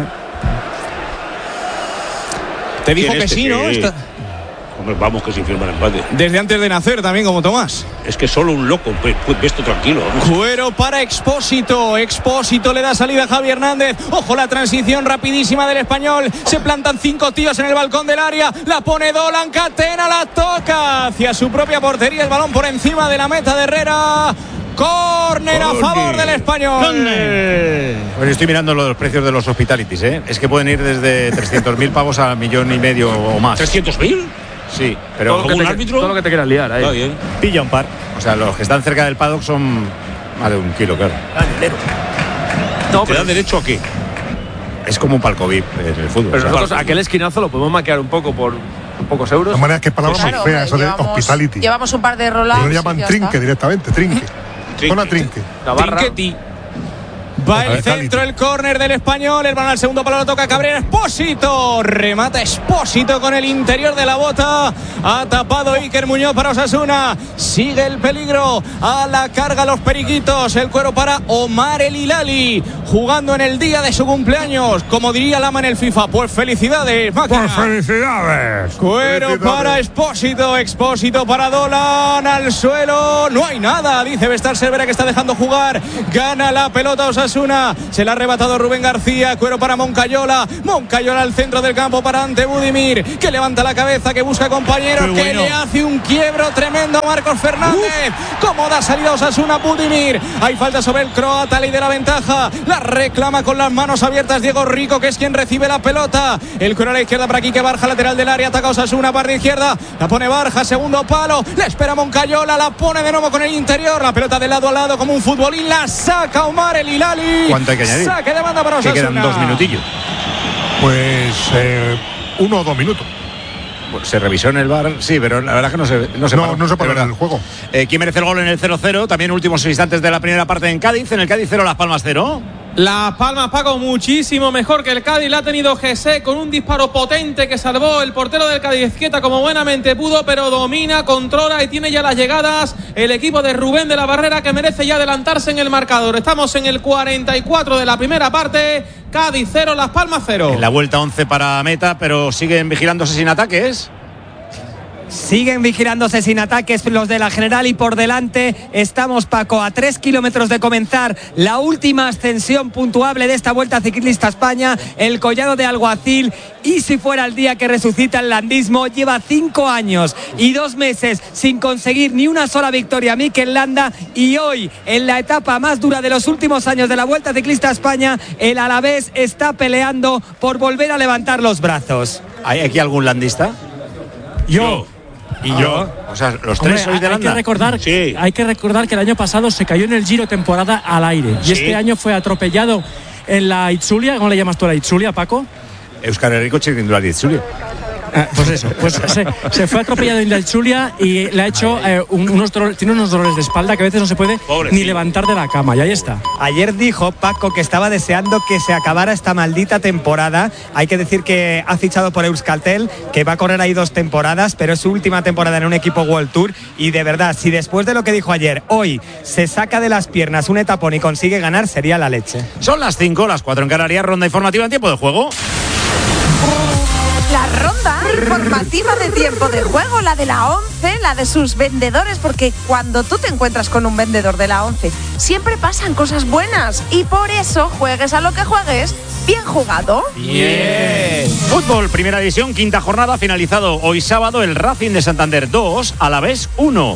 Te dijo ¿Quién que es sí, que ¿no? sí? Está- Hombre, vamos que sin firmar empate. Desde antes de nacer también, como Tomás. Es que solo un loco, pues, pues ve esto tranquilo. vamos. Cuero para Expósito. Expósito le da salida a Javi Hernández. Ojo la transición rapidísima del Español. Se plantan cinco tíos en el balcón del área. La pone Dolan. Catena la toca hacia su propia portería. El balón por encima de la meta de Herrera. Córner a favor del Español. Bueno, estoy mirando los precios de los hospitalities, ¿eh? Es que pueden ir desde trescientos mil pavos a millón y medio o más. ¿trescientos mil? Sí, pero Todo lo, que te, árbitro? todo lo que te quieras liar ahí. Está bien. Pilla un par. o sea, los que están cerca del paddock son más de un kilo, claro. No, ¿Te pero, dan derecho a qué? Es como un palco V I P en el fútbol. pero o sea, nosotros aquel esquinazo lo podemos maquear un poco por pocos euros. De manera que palabras Claro, muy feas, hombre, eso de llevamos, hospitality. llevamos un par de Y rollouts. lo y llaman ya trinque está. directamente, trinque. Zona trinque. La barra. Trinqueti. Va el centro, el córner del Español. El balón al segundo palo lo toca Cabrera. Expósito. Remata Expósito con el interior de la bota. Ha tapado Iker Muñoz para Osasuna. Sigue el peligro. A la carga los periquitos. El cuero para Omar El Hilali. Jugando en el día de su cumpleaños. Como diría Lama en el FIFA. Pues felicidades, máquina. Pues felicidades. Cuero felicidades. Para Expósito. Expósito para Dolan. Al suelo. No hay nada. Dice Bestar Cervera que está dejando jugar. Gana la pelota Osasuna. Se la ha arrebatado Rubén García. Cuero para Moncayola. Moncayola al centro del campo para Ante Budimir. Que levanta la cabeza. Que busca compañeros. Qué que bueno. Le hace un quiebro tremendo a Marcos Fernández. Uf. Cómo da salida Osasuna. Budimir. Hay falta sobre el croata. Ley de la ventaja. La reclama con las manos abiertas Diego Rico, que es quien recibe la pelota. El cuero a la izquierda para aquí que Barja, lateral del área. Ataca Osasuna. Parte izquierda. La pone Barja. Segundo palo. La espera Moncayola. La pone de nuevo con el interior. La pelota de lado a lado como un futbolín. La saca Omar El Hilali. ¿Cuánto hay que añadir? Saque de banda para Osasuna. Que quedan dos minutillos. Pues eh, uno o dos minutos. Pues se revisó en el V A R, sí, pero la verdad es que no se no se no, paró, no se paró en el juego. Eh, ¿Quién merece el gol en el cero cero? También últimos instantes de la primera parte en Cádiz. En el Cádiz cero, Las Palmas cero. Las Palmas, Paco, muchísimo mejor que el Cádiz. La ha tenido José con un disparo potente que salvó el portero del Cádiz Quieta como buenamente pudo, pero domina, controla y tiene ya las llegadas el equipo de Rubén de la Barrera, que merece ya adelantarse en el marcador. Estamos en el cuarenta y cuatro de la primera parte. Cádiz cero, Las Palmas cero. En la vuelta once para meta, pero siguen vigilándose sin ataques. Siguen vigilándose sin ataques los de la General y por delante estamos, Paco, a tres kilómetros de comenzar la última ascensión puntuable de esta Vuelta Ciclista España, el Collado de Alguacil. Y si fuera el día que resucita el landismo, lleva cinco años y dos meses sin conseguir ni una sola victoria Mikel Landa, y hoy, en la etapa más dura de los últimos años de la Vuelta Ciclista España, el Alavés está peleando por volver a levantar los brazos. ¿Hay aquí algún landista? Yo. Y yo, o sea, los Hombre, tres sois de hay Landa. que recordar, sí. Hay que recordar que el año pasado se cayó en el Giro temporada al aire. Sí. Y este año fue atropellado en la Itzulia. ¿Cómo le llamas tú a la Itzulia, Paco? Euskal Herriko txirrindulari Itzulia. Ah, pues eso, pues se, se fue atropellado en la Itzulia y le ha hecho eh, un, unos dolores, tiene unos dolores de espalda que a veces no se puede Pobre ni tío. levantar de la cama, y ahí está. Ayer dijo Paco que estaba deseando que se acabara esta maldita temporada. Hay que decir que ha fichado por Euskaltel, que va a correr ahí dos temporadas, pero es su última temporada en un equipo World Tour, y de verdad, si después de lo que dijo ayer, hoy se saca de las piernas un etapón y consigue ganar, sería la leche. Son las cinco, las cuatro en Canarias, ronda informativa en tiempo de juego. La ronda informativa de tiempo de juego, la de la once, la de sus vendedores, porque cuando tú te encuentras con un vendedor de la once, siempre pasan cosas buenas, y por eso, juegues a lo que juegues, bien jugado. Bien. Fútbol, primera división, quinta jornada, finalizado hoy sábado el Racing de Santander dos, Alavés uno.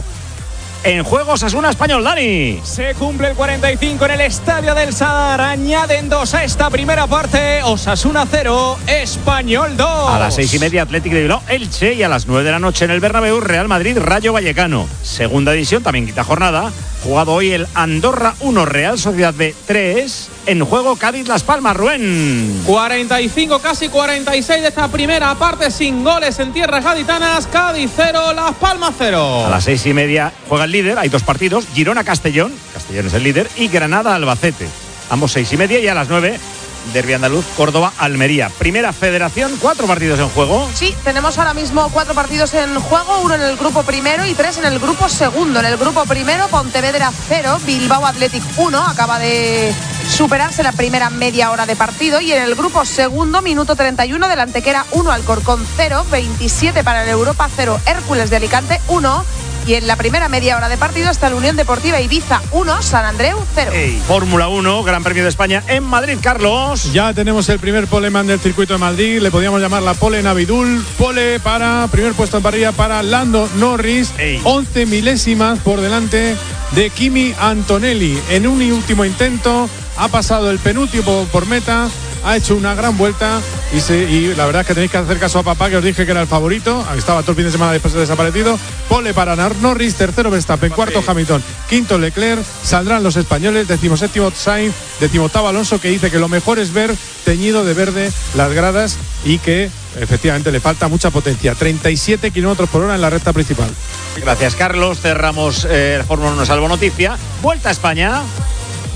En juego Osasuna Español, Dani. Se cumple el cuarenta y cinco en el Estadio del Sadar. Añaden dos a esta primera parte. Osasuna cero, Español dos. A las seis y media, Atlético de Bilbao, Elche. Y a las nueve de la noche en el Bernabéu, Real Madrid, Rayo Vallecano. Segunda división, también quinta jornada. Jugado hoy el Andorra uno, Real Sociedad B tres. En juego Cádiz Las Palmas, Rubén. cuarenta y cinco, casi cuarenta y seis de esta primera parte, sin goles en tierras gaditanas. Cádiz cero, Las Palmas cero. A las seis y media juega el líder, hay dos partidos, Girona-Castellón, Castellón es el líder, y Granada-Albacete. Ambos seis y media, y a las nueve, derbi andaluz, Córdoba-Almería. Primera federación, cuatro partidos en juego. Sí, tenemos ahora mismo cuatro partidos en juego, uno en el grupo primero y tres en el grupo segundo. En el grupo primero, Pontevedra cero, Bilbao Athletic uno, acaba de superarse la primera media hora de partido. Y en el grupo segundo, minuto treinta y uno, del Antequera uno, Alcorcón cero, veintisiete para el Europa cero, Hércules de Alicante uno. Y en la primera media hora de partido está la Unión Deportiva Ibiza uno, San Andreu cero. Hey, Fórmula uno, Gran Premio de España en Madrid, Carlos. Ya tenemos el primer poleman del circuito de Madrid, le podríamos llamar la pole en Abidul. Pole para, primer puesto en parrilla para Lando Norris, hey. once milésimas por delante de Kimi Antonelli. En un último intento ha pasado el penúltimo por meta, ha hecho una gran vuelta y, se, y la verdad es que tenéis que hacer caso a papá, que os dije que era el favorito. Estaba todo el fin de semana después de desaparecido. Pole para Norris, tercero Verstappen, cuarto Hamilton, quinto Leclerc. Saldrán los españoles, decimoséptimo Sainz, decimoctavo Alonso, que dice que lo mejor es ver teñido de verde las gradas y que efectivamente le falta mucha potencia. treinta y siete kilómetros por hora en la recta principal. Gracias, Carlos. Cerramos eh, Fórmula uno Salvo Noticia. Vuelta a España.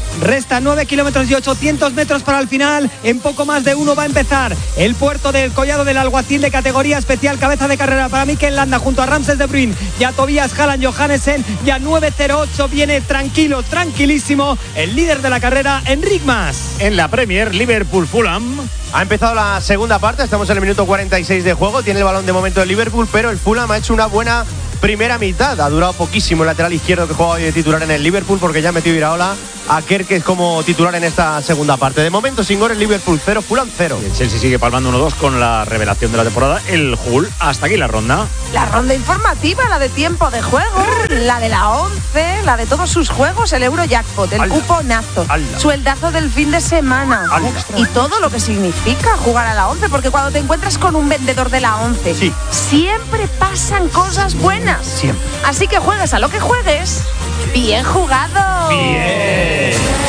Resta nueve kilómetros y ochocientos metros para el final. En poco más de uno va a empezar el puerto del Collado del Alguacil de categoría especial. Cabeza de carrera para Mikel Landa junto a Ramses de Bruyn y a Tobias Haaland Johannesen. Y a nueve cero ocho viene tranquilo, tranquilísimo el líder de la carrera, Enric Mas. En la Premier, Liverpool-Fulham. Ha empezado la segunda parte, estamos en el minuto cuarenta y seis de juego. Tiene el balón de momento el Liverpool, pero el Fulham ha hecho una buena primera mitad. Ha durado poquísimo el lateral izquierdo que juega hoy de titular en el Liverpool, porque ya ha metido Iraola a Kerkez como titular en esta segunda parte. De momento sin goles, Liverpool cero, Fulham cero. El Chelsea sigue palmando uno dos con la revelación de la temporada, el Hull. Hasta aquí la ronda. La ronda informativa, la de tiempo de juego, la de la once, la de todos sus juegos, el Eurojackpot, el ¡Hala! cuponazo, ¡Hala! sueldazo del fin de semana. ¡Hala! Y todo lo que significa jugar a la once, porque cuando te encuentras con un vendedor de la once, sí, siempre pasan cosas buenas. Siempre. Así que juegues a lo que juegues, bien jugado. Bien.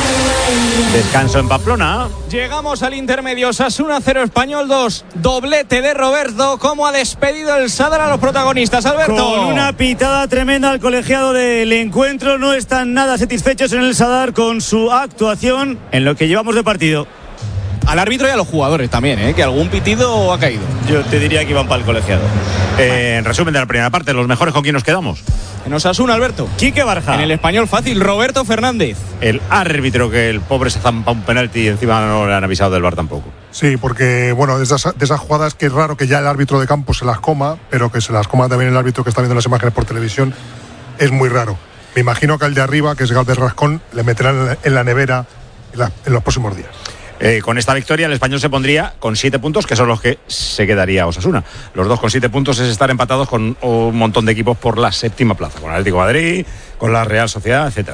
Descanso en Pamplona. Llegamos al intermedio. Osasuna cero, Español dos. Doblete de Roberto. ¿Cómo ha despedido el Sadar a los protagonistas, Alberto? Con una pitada tremenda al colegiado del encuentro. No están nada satisfechos en el Sadar con su actuación en lo que llevamos de partido. Al árbitro y a los jugadores también, ¿eh? Que algún pitido ha caído. Yo te diría que iban para el colegiado. Eh, en resumen de la primera parte, los mejores con quién nos quedamos. En Osasuna, Alberto. Quique Barja. En el Español fácil, Roberto Fernández. El árbitro, que el pobre se zampa un penalti y encima no le han avisado del V A R tampoco. Sí, porque bueno, de esas, de esas jugadas que es raro que ya el árbitro de campo se las coma, pero que se las coma también el árbitro que está viendo las imágenes por televisión, es muy raro. Me imagino que al de arriba, que es Galvez Rascón, le meterán en la, en la nevera en, la, en los próximos días. Eh, con esta victoria el Español se pondría con siete puntos, que son los que se quedaría Osasuna. Los dos con siete puntos es estar empatados con un montón de equipos por la séptima plaza, con el Atlético de Madrid, con la Real Sociedad, etcétera.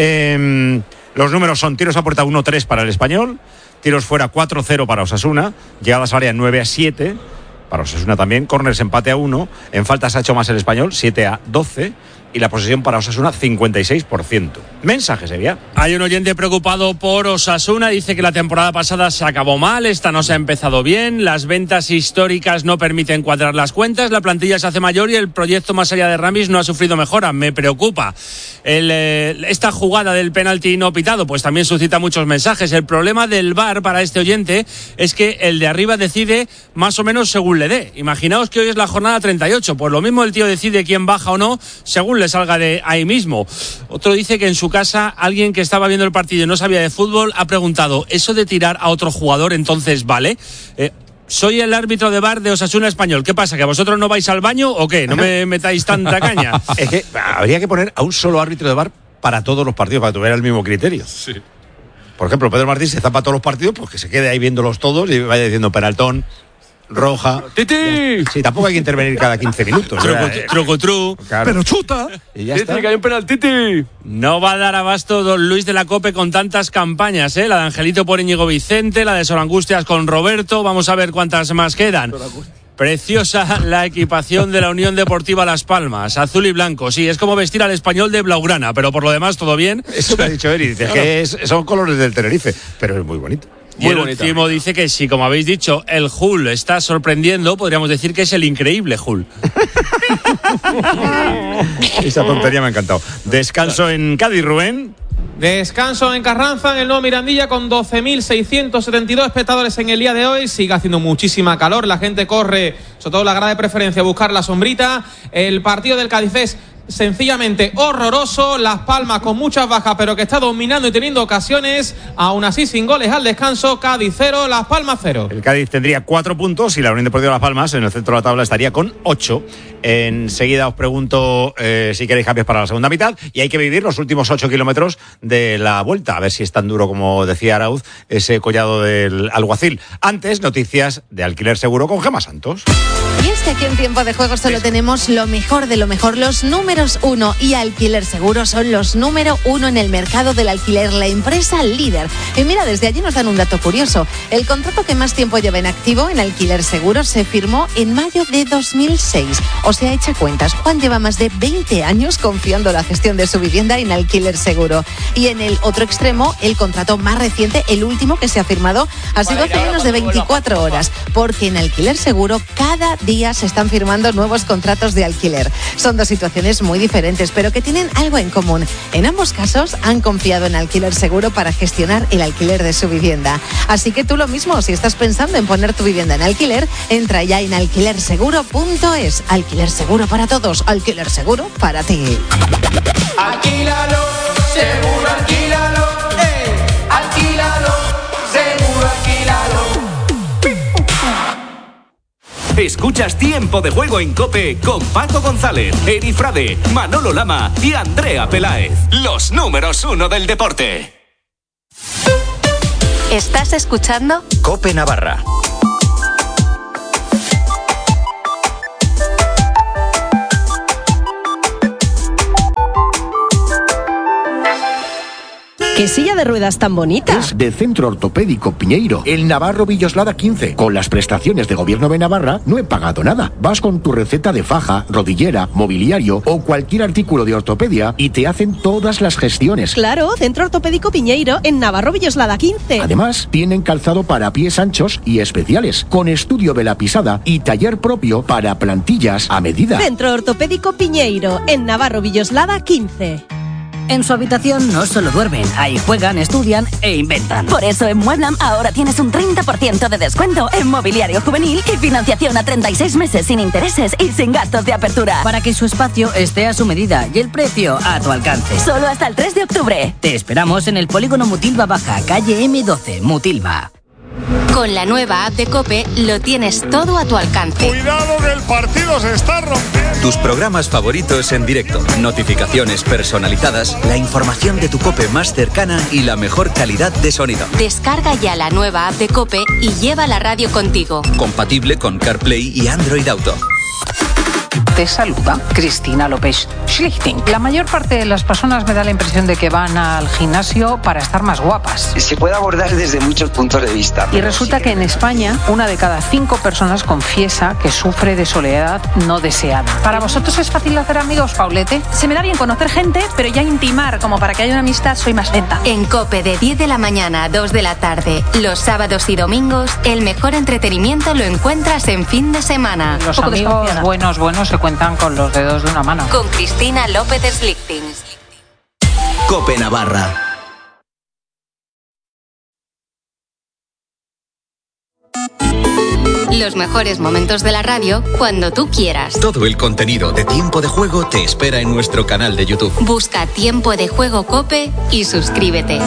Eh, los números son tiros a puerta uno tres para el Español, tiros fuera cuatro cero para Osasuna, llegadas a área nueve a siete para Osasuna también, córners empate a uno, en faltas ha hecho más el Español, siete a doce, y la posesión para Osasuna cincuenta y seis por ciento. Mensaje, Sevilla. Hay un oyente preocupado por Osasuna, dice que la temporada pasada se acabó mal, esta no se ha empezado bien, las ventas históricas no permiten cuadrar las cuentas, la plantilla se hace mayor y el proyecto más allá de Ramis no ha sufrido mejora, me preocupa. El, eh, esta jugada del penalti no pitado pues también suscita muchos mensajes. El problema del V A R para este oyente es que el de arriba decide más o menos según le dé. Imaginaos que hoy es la jornada treinta y ocho, pues lo mismo el tío decide quién baja o no según le salga de ahí mismo. Otro dice que en su casa alguien que estaba viendo el partido y no sabía de fútbol ha preguntado, ¿eso de tirar a otro jugador entonces vale? Eh, soy el árbitro de V A R de Osasuna Español. ¿Qué pasa? ¿Que vosotros no vais al baño o qué? ¿No me metáis tanta caña? Es que habría que poner a un solo árbitro de V A R para todos los partidos, para que tuviera el mismo criterio. Sí. Por ejemplo, Pedro Martín se zampa todos los partidos, pues que se quede ahí viéndolos todos y vaya diciendo penaltón, roja. ¡Titi! Sí, tampoco hay que intervenir cada quince minutos. Truco-tru. Claro. ¡Pero chuta! Y ya Titi, está. que hay un penaltiti. No va a dar abasto don Luis de la Cope con tantas campañas, ¿eh? La de Angelito por Íñigo Vicente, la de Sor Angustias con Roberto. Vamos a ver cuántas más quedan. Preciosa la equipación de la Unión Deportiva Las Palmas, azul y blanco. Sí, es como vestir al Español de blaugrana, pero por lo demás todo bien. Eso me ha dicho Eri, dice que es, son colores del Tenerife, pero es muy bonito. Y el último dice que si, como habéis dicho, el Hull está sorprendiendo, podríamos decir que es el increíble Hull. Esa tontería me ha encantado. Descanso en Cádiz, Rubén. Descanso en Carranza, en el nuevo Mirandilla, con doce mil seiscientos setenta y dos espectadores en el día de hoy. Sigue haciendo muchísima calor, la gente corre, sobre todo la grada de preferencia, a buscar la sombrita. El partido del Cádiz es sencillamente horroroso. Las Palmas con muchas bajas, pero que está dominando y teniendo ocasiones. Aún así, sin goles al descanso. Cádiz cero, Las Palmas cero. El Cádiz tendría cuatro puntos y la Unión Deportiva Las Palmas en el centro de la tabla estaría con ocho. Enseguida os pregunto eh, si queréis cambios para la segunda mitad, y hay que vivir los últimos ocho kilómetros de la vuelta, a ver si es tan duro como decía Arauz ese collado del Alguacil. Antes, noticias de Alquiler Seguro con Gemma Santos. Y es que aquí en Tiempo de Juego solo tenemos lo mejor de lo mejor. Los números uno y Alquiler Seguro son los número uno en el mercado del alquiler, la empresa líder. Y mira, desde allí nos dan un dato curioso. El contrato que más tiempo lleva en activo en Alquiler Seguro se firmó en mayo de dos mil seis. O sea, echa cuentas, Juan lleva más de veinte años confiando la gestión de su vivienda en Alquiler Seguro. Y en el otro extremo, el contrato más reciente, el último que se ha firmado, ha sido hace menos de veinticuatro horas. Porque en Alquiler Seguro cada día se están firmando nuevos contratos de alquiler. Son dos situaciones muy muy diferentes, pero que tienen algo en común. En ambos casos han confiado en Alquiler Seguro para gestionar el alquiler de su vivienda. Así que tú lo mismo, si estás pensando en poner tu vivienda en alquiler, entra ya en alquiler seguro punto es. Alquiler Seguro para todos, Alquiler Seguro para ti. Alquílalo, seguro alquílalo, eh, alquílalo, seguro alquílalo. Escuchas Tiempo de Juego en COPE con Paco González, Eri Frade, Manolo Lama y Andrea Peláez. Los números uno del deporte. ¿Estás escuchando? COPE Navarra. ¿Qué silla de ruedas tan bonita? Es de Centro Ortopédico Piñeiro, el Navarro Villoslada quince. Con las prestaciones de Gobierno de Navarra no he pagado nada. Vas con tu receta de faja, rodillera, mobiliario o cualquier artículo de ortopedia y te hacen todas las gestiones. Claro, Centro Ortopédico Piñeiro en Navarro Villoslada quince. Además, tienen calzado para pies anchos y especiales, con estudio de la pisada y taller propio para plantillas a medida. Centro Ortopédico Piñeiro en Navarro Villoslada quince. En su habitación no solo duermen, ahí juegan, estudian e inventan. Por eso en Mueblam ahora tienes un treinta por ciento de descuento en mobiliario juvenil y financiación a treinta y seis meses sin intereses y sin gastos de apertura. Para que su espacio esté a su medida y el precio a tu alcance. Solo hasta el tres de octubre. Te esperamos en el polígono Mutilva Baja, calle eme doce, Mutilva. Con la nueva app de COPE lo tienes todo a tu alcance. Cuidado que el partido se está rompiendo. Tus programas favoritos en directo, notificaciones personalizadas, la información de tu COPE más cercana y la mejor calidad de sonido. Descarga ya la nueva app de COPE y lleva la radio contigo. Compatible con CarPlay y Android Auto. Te saluda Cristina López Schlichting. La mayor parte de las personas me da la impresión de que van al gimnasio para estar más guapas. Se puede abordar desde muchos puntos de vista. Y resulta que en España una de cada cinco personas confiesa que sufre de soledad no deseada. ¿Para vosotros es fácil hacer amigos, Paulete? Se me da bien conocer gente, pero ya intimar como para que haya una amistad soy más lenta. En COPE de diez de la mañana a dos de la tarde, los sábados y domingos, el mejor entretenimiento lo encuentras en fin de semana. Los amigos buenos, buenos se cuentan con los dedos de una mano. Con Cristina López Slichting. COPE Navarra. Los mejores momentos de la radio cuando tú quieras. Todo el contenido de Tiempo de Juego te espera en nuestro canal de YouTube. Busca Tiempo de Juego COPE y suscríbete.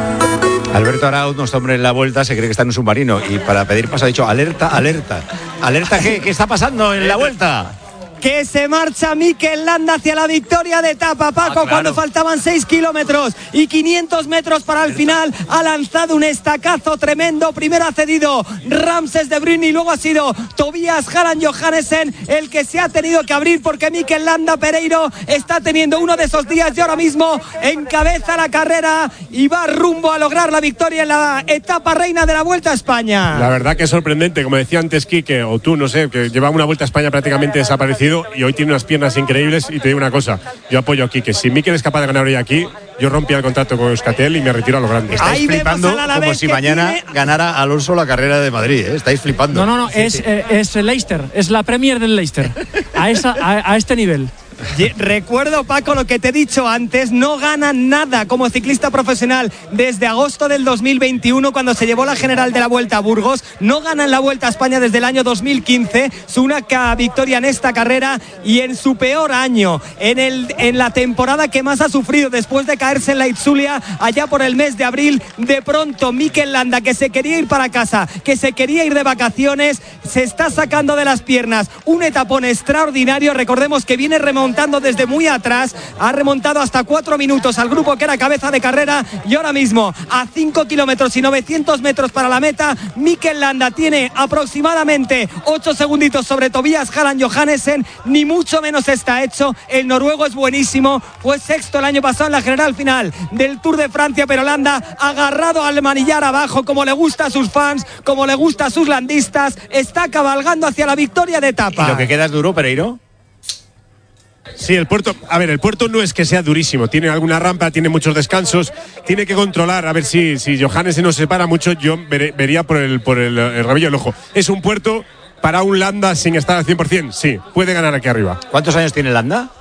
Alberto Arauz, nuestro hombre en la vuelta, se cree que está en un submarino y para pedir paso ha dicho alerta, alerta. ¿Alerta qué? ¿Qué está pasando en la vuelta? Que se marcha Mikel Landa hacia la victoria de etapa, Paco, ah, claro. Cuando faltaban seis kilómetros y quinientos metros para el final, ha lanzado un estacazo tremendo. Primero ha cedido Ramses de Bruyne y luego ha sido Tobias Harald Johannesen el que se ha tenido que abrir porque Mikel Landa Pereiro está teniendo uno de esos días y ahora mismo encabeza la carrera y va rumbo a lograr la victoria en la etapa reina de la Vuelta a España. La verdad que es sorprendente, como decía antes Quique, o tú, no sé, que llevaba una Vuelta a España prácticamente desaparecido y hoy tiene unas piernas increíbles. Y te digo una cosa, yo apoyo aquí que si Mikel es capaz de ganar hoy aquí, yo rompía el contrato con Euskaltel y me retiro a lo grande. Estáis flipando como si mañana tiene... ganara Alonso la carrera de Madrid, ¿eh? Estáis flipando. No, no, no, sí, es, sí. Eh, es el Leicester, es la Premier del Leicester, a, esa, a, a este nivel. Recuerdo, Paco, lo que te he dicho antes, no gana nada como ciclista profesional desde agosto del dos mil veintiuno, cuando se llevó la general de la Vuelta a Burgos. No gana en la Vuelta a España desde el año dos mil quince, su única victoria en esta carrera y en su peor año, en, el, en la temporada que más ha sufrido después de caerse en la Itzulia allá por el mes de abril. De pronto Mikel Landa, que se quería ir para casa, que se quería ir de vacaciones, se está sacando de las piernas un etapón extraordinario. Recordemos que viene remontando desde muy atrás, ha remontado hasta cuatro minutos al grupo que era cabeza de carrera y ahora mismo a cinco kilómetros y novecientos metros para la meta, Mikel Landa tiene aproximadamente ocho segunditos sobre Tobias Harald Johannesen, ni mucho menos está hecho. El noruego es buenísimo, fue sexto el año pasado en la general final del Tour de Francia, pero Landa agarrado al manillar abajo como le gusta a sus fans, como le gusta a sus landistas, está cabalgando hacia la victoria de etapa. ¿Y lo que queda es duro, Pereiro? Sí, el puerto, a ver, el puerto no es que sea durísimo, tiene alguna rampa, tiene muchos descansos, tiene que controlar, a ver si, si Johannes se nos separa mucho, yo veré, vería por el, por el, el rabillo del ojo. Es un puerto para un Landa sin estar al cien por ciento, sí, puede ganar aquí arriba. ¿Cuántos años tiene Landa?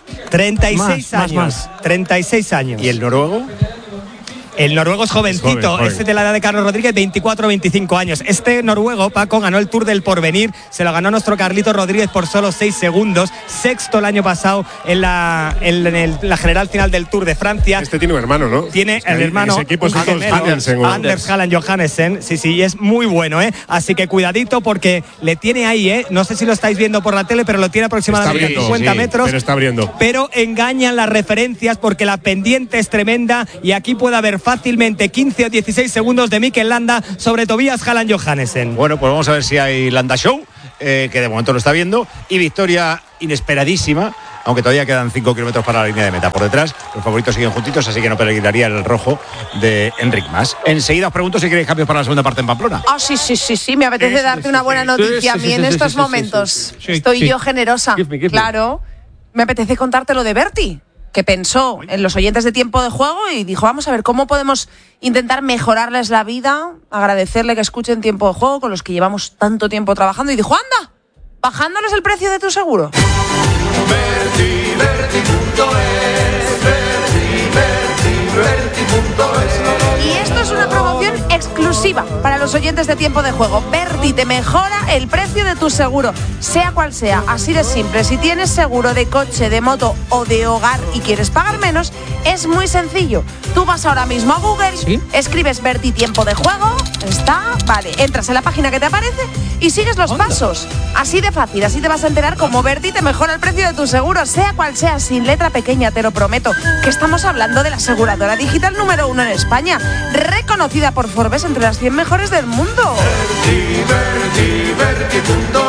treinta y seis Más, años. más, más. treinta y seis años. ¿Y el noruego? El noruego es jovencito, Es joven, joven. este de la edad de Carlos Rodríguez, veinticuatro veinticinco años. Este noruego, Paco, ganó el Tour del Porvenir, se lo ganó nuestro Carlito Rodríguez por solo seis segundos, sexto el año pasado en la, en, en el- la general final del Tour de Francia. Este tiene un hermano, ¿no? Tiene Es que el ahí hermano en ese equipo un son todos gemelo, Andersen, ¿o? Anders Halland Johannessen, sí, sí, y es muy bueno, ¿eh? Así que cuidadito porque le tiene ahí, ¿eh? No sé si lo estáis viendo por la tele, pero lo tiene aproximadamente Está a abriendo, cincuenta sí, metros. pero está abriendo. Pero engañan las referencias porque la pendiente es tremenda y aquí puede haber fácilmente quince o dieciséis segundos de Mikel Landa sobre Tobias Halland Johannessen. Bueno, pues vamos a ver si hay Landa Show, eh, que de momento lo está viendo, y victoria inesperadísima, aunque todavía quedan cinco kilómetros para la línea de meta. Por detrás, los favoritos siguen juntitos, así que no peligraría el rojo de Enric Mas. Enseguida os pregunto si queréis cambios para la segunda parte en Pamplona. Ah, sí, sí, sí, sí, me apetece darte una buena noticia a mí en estos momentos. Estoy yo generosa. Give me, give me. Claro, me apetece contarte lo de Berti, que pensó en los oyentes de Tiempo de Juego y dijo, vamos a ver cómo podemos intentar mejorarles la vida, agradecerle que escuchen Tiempo de Juego con los que llevamos tanto tiempo trabajando, y dijo, anda, bajándoles el precio de tu seguro. Berti, Berti punto es, Berti, Berti, Berti punto es. Y esto es una promoción exclusiva para los oyentes de Tiempo de Juego. Berti te mejora el precio de tu seguro, sea cual sea, así de simple. Si tienes seguro de coche, de moto o de hogar y quieres pagar menos, es muy sencillo. Tú vas ahora mismo a Google, ¿sí? Escribes Berti Tiempo de Juego, está, vale, entras en la página que te aparece y sigues los Onda. pasos. Así de fácil, así te vas a enterar cómo Berti te mejora el precio de tu seguro, sea cual sea, sin letra pequeña, te lo prometo, que estamos hablando de la aseguradora digital número uno en España, reconocida por Forbes entre las cien mejores del mundo. Berti, Berti, Berti punto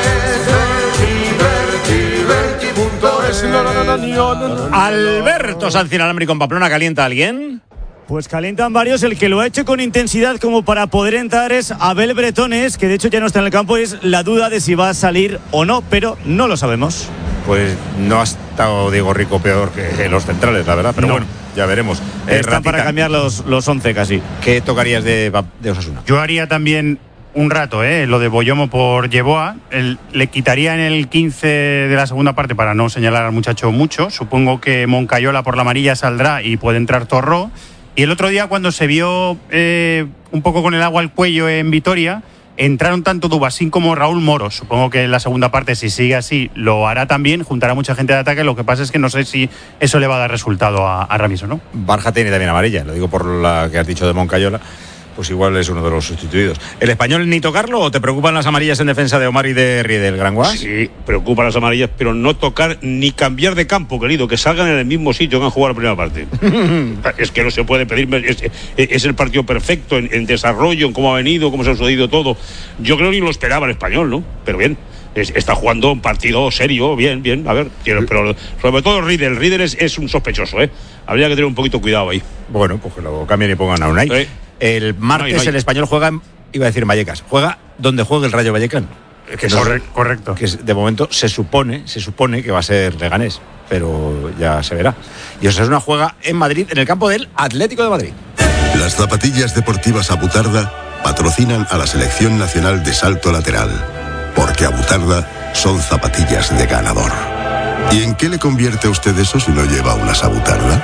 es, Berti, Berti, Berti punto es. No, no, no, no, no, no, no. Alberto Sanz Inalámbrico en Pamplona, ¿calienta a alguien? Pues calientan varios. El que lo ha hecho con intensidad como para poder entrar es Abel Bretones, que de hecho ya no está en el campo. Es la duda de si va a salir o no, pero no lo sabemos. Pues no ha estado Diego Rico peor que los centrales, la verdad, pero No. bueno, ya veremos. Eh, Están para Ratita, cambiar los, los once casi. ¿qué tocarías de, de Osasuna? Yo haría también un rato, ¿eh? Lo de Boyomo por Yeboah. El- le quitaría en el quince de la segunda parte para no señalar al muchacho mucho. Supongo que Moncayola por la amarilla saldrá y puede entrar Torró. Y el otro día, cuando se vio eh, un poco con el agua al cuello en Vitoria, entraron tanto Dubasín como Raúl Moro. Supongo que en la segunda parte, si sigue así, lo hará también, juntará mucha gente de ataque. Lo que pasa es que no sé si eso le va a dar resultado a, a Ramis o no. Barja tiene también amarilla, lo digo por la que has dicho de Moncayola, pues igual es uno de los sustituidos. ¿El español ni tocarlo o te preocupan las amarillas en defensa de Omar y de Riedel, Granguas? Sí, preocupan las amarillas, pero no tocar ni cambiar de campo, querido, que salgan en el mismo sitio que han jugado la primera parte. Es que no se puede pedir, es, es el partido perfecto en, en desarrollo, en cómo ha venido, cómo se ha sucedido todo. Yo creo que ni lo esperaba el español, ¿no? Pero bien. Es, está jugando un partido serio, bien, bien, a ver, pero, pero sobre todo Riedel, Riedel es, es un sospechoso, ¿eh? Habría que tener un poquito cuidado ahí. Bueno, pues que lo cambien y pongan a Unai. Sí. El martes No, no, no. el español juega, en- iba a decir en Vallecas, juega donde juegue el Rayo Vallecano. Que no- Corre- correcto. Que es- de momento se supone, se supone que va a ser Leganés, pero ya se verá. Y Osasuna juega en Madrid, en el campo del Atlético de Madrid. Las zapatillas deportivas Abutarda patrocinan a la Selección Nacional de Salto Lateral, porque Abutarda son zapatillas de ganador. ¿Y en qué le convierte a usted eso si no lleva unas Abutarda?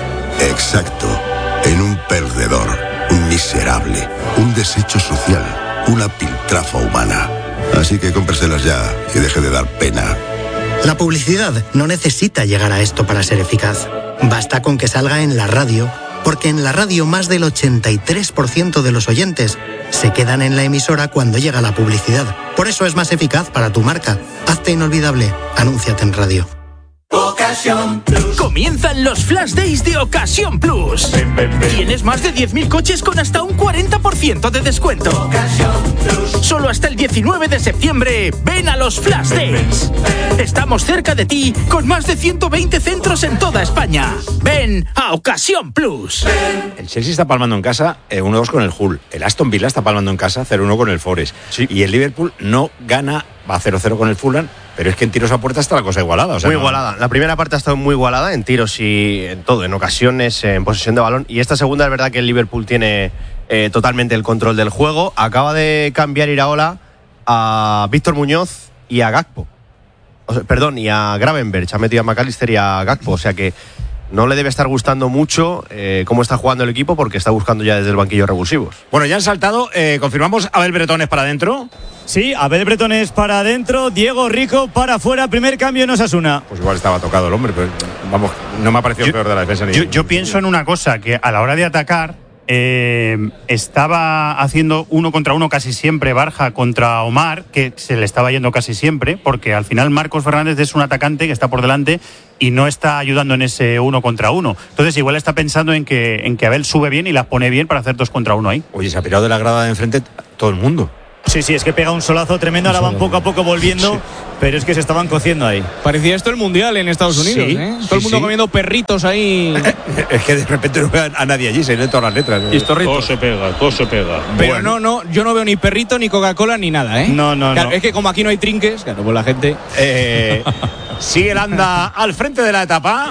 Exacto, en un perdedor, un miserable, un desecho social, una piltrafa humana. Así que cómpreselas ya y deje de dar pena. La publicidad no necesita llegar a esto para ser eficaz. Basta con que salga en la radio, porque en la radio más del ochenta y tres por ciento de los oyentes se quedan en la emisora cuando llega la publicidad. Por eso es más eficaz para tu marca. Hazte inolvidable. Anúnciate en radio. Ocasión Plus. Comienzan los Flash Days de Ocasión Plus. Tienes más de diez mil coches con hasta un cuarenta por ciento de descuento. Solo hasta el diecinueve de septiembre, ven a los Flash Days. Estamos cerca de ti con más de ciento veinte centros en toda España. Ven a Ocasión Plus. El Chelsea está palmando en casa eh, uno dos con el Hull. El Aston Villa está palmando en casa cero uno con el Forest. Y el Liverpool no gana, va cero cero con el Fulham. Pero es que en tiros a puerta está la cosa igualada. O sea, muy no- igualada. La primera parte ha estado muy igualada en tiros y en todo, en ocasiones, en posesión de balón. Y esta segunda es verdad que el Liverpool tiene eh, totalmente el control del juego. Acaba de cambiar Iraola a Víctor Muñoz y a Gakpo. o sea, perdón, y a Gravenberch, ha metido a McAllister y a Gakpo, o sea que no le debe estar gustando mucho eh, cómo está jugando el equipo porque está buscando ya desde el banquillo revulsivos. Bueno, ya han saltado, eh, confirmamos, Abel Bretones para adentro. Sí, Abel Bretones para adentro, Diego Rico para afuera, primer cambio en Osasuna. Pues igual estaba tocado el hombre, pero vamos, no me ha parecido yo, peor de la defensa. Ni yo, yo pienso en una cosa, que a la hora de atacar eh, estaba haciendo uno contra uno casi siempre Barja contra Omar, que se le estaba yendo casi siempre, porque al final Marcos Fernández es un atacante que está por delante y no está ayudando en ese uno contra uno. Entonces igual está pensando en que, en que Abel sube bien y las pone bien para hacer dos contra uno ahí. Oye, se ha pirado de la grada de enfrente todo el mundo. Sí, sí, es que pega un solazo tremendo, ahora van poco a poco volviendo, sí. Pero es que se estaban cociendo ahí. Parecía esto el Mundial en Estados Unidos, sí, ¿eh? Sí, todo el mundo sí. comiendo perritos ahí. Es que de repente no veo a nadie allí, se leen todas las letras. ¿eh? Todo se pega, todo se pega. Pero bueno. no, no, yo no veo ni perrito, ni Coca-Cola, ni nada, ¿eh? No, no, claro, no. Es que como aquí no hay trinques, claro, pues la gente... Eh, sigue Landa al frente de la etapa.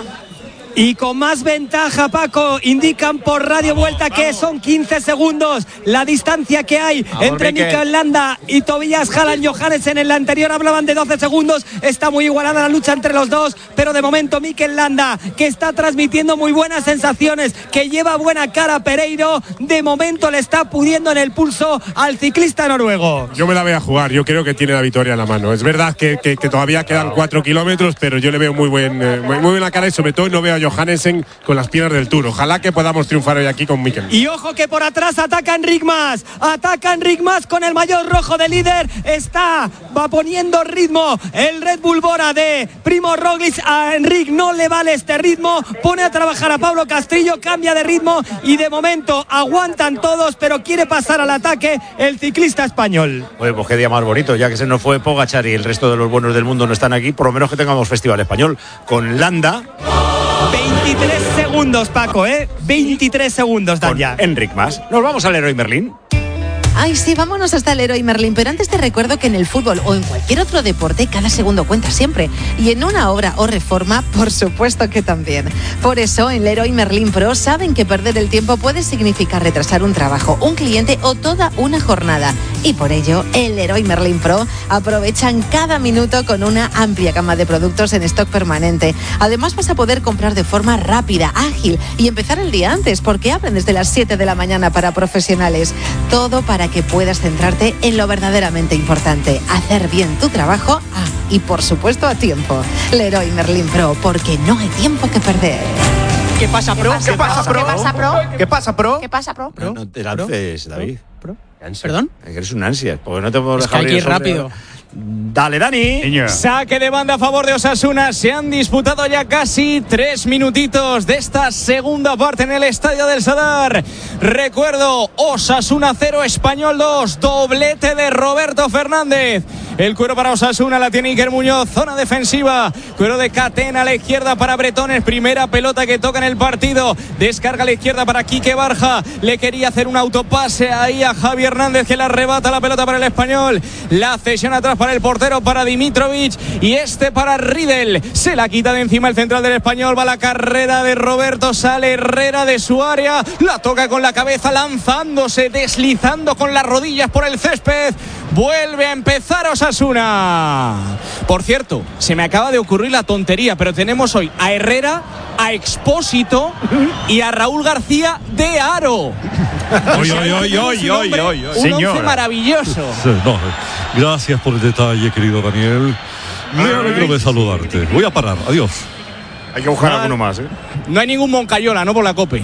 Y con más ventaja, Paco, indican por Radio Vuelta que son quince segundos la distancia que hay Vamos, entre Mikel. Mikel Landa y Tobias Haaland Johannessen. En la anterior hablaban de doce segundos, está muy igualada la lucha entre los dos, pero de momento Mikel Landa, que está transmitiendo muy buenas sensaciones, que lleva buena cara Pereiro, de momento le está pudiendo en el pulso al ciclista noruego. Yo me la voy a jugar, yo creo que tiene la victoria en la mano. Es verdad que, que, que todavía quedan cuatro kilómetros, pero yo le veo muy, buen, eh, muy, muy buena cara y sobre todo no veo a Johannessen con las piernas del Tour. Ojalá que podamos triunfar hoy aquí con Mikel. Y ojo que por atrás ataca Enric Mas, ataca Enric Mas con el maillot rojo de líder, está, va poniendo ritmo el Red Bull Bora de Primo Roglic. A Enric no le vale este ritmo, pone a trabajar a Pablo Castillo, cambia de ritmo y de momento aguantan todos, pero quiere pasar al ataque el ciclista español. Oye, pues qué día más bonito, ya que se nos fue Pogačar y el resto de los buenos del mundo no están aquí, por lo menos que tengamos festival español con Landa. veintitrés segundos, Paco, ¿eh? veintitrés segundos dan ya. Enric Mas. Nos vamos al Leroy Merlin. Ay, sí, vámonos hasta el Leroy Merlin, pero antes te recuerdo que en el fútbol o en cualquier otro deporte cada segundo cuenta siempre, y en una obra o reforma, por supuesto que también. Por eso, en Leroy Merlin Pro saben que perder el tiempo puede significar retrasar un trabajo, un cliente o toda una jornada, y por ello, en Leroy Merlin Pro aprovechan cada minuto con una amplia gama de productos en stock permanente. Además, vas a poder comprar de forma rápida, ágil y empezar el día antes, porque abren desde las siete de la mañana para profesionales. Todo para que puedas centrarte en lo verdaderamente importante, hacer bien tu trabajo ah, y por supuesto a tiempo. Leroy Merlin Pro, porque no hay tiempo que perder. ¿Qué pasa, Pro? ¿Qué pasa, Pro? ¿Qué pasa, Pro? ¿Qué pasa, Pro? ¿Qué pasa, Pro? No, no te lances, David. ¿Pro? ¿Perdón? Es que eres un ansia, porque no te puedo Es dejar que hay que ir sobre- rápido. Dale, Dani. Niño. Saque de banda a favor de Osasuna. Se han disputado ya casi tres minutitos de esta segunda parte en el Estadio del Sadar. Recuerdo, Osasuna cero, Español dos. Doblete de Roberto Fernández. El cuero para Osasuna la tiene Iker Muñoz. Zona defensiva. Cuero de Catena a la izquierda para Bretones. Primera pelota que toca en el partido. Descarga a la izquierda para Quique Barja. Le quería hacer un autopase ahí a Javi Hernández, que le arrebata la pelota para el Español. La cesión atrás para el portero, para Dimitrovic, y este para Riedel. Se la quita de encima el central del Español. Va la carrera de Roberto, sale Herrera de su área, la toca con la cabeza, lanzándose, deslizando con las rodillas por el césped. Vuelve a empezar Osasuna. Por cierto, se me acaba de ocurrir la tontería, pero tenemos hoy a Herrera, a Expósito y a Raúl García de Aro. Oy, oy, oy, oy, oy, oy, oy. Un once maravilloso. Sí, no, gracias por el detalle, querido Daniel. Me alegro de saludarte. Voy a parar. Adiós. Hay que buscar No, alguno más, ¿eh? No hay ningún Moncayola, no por la Cope.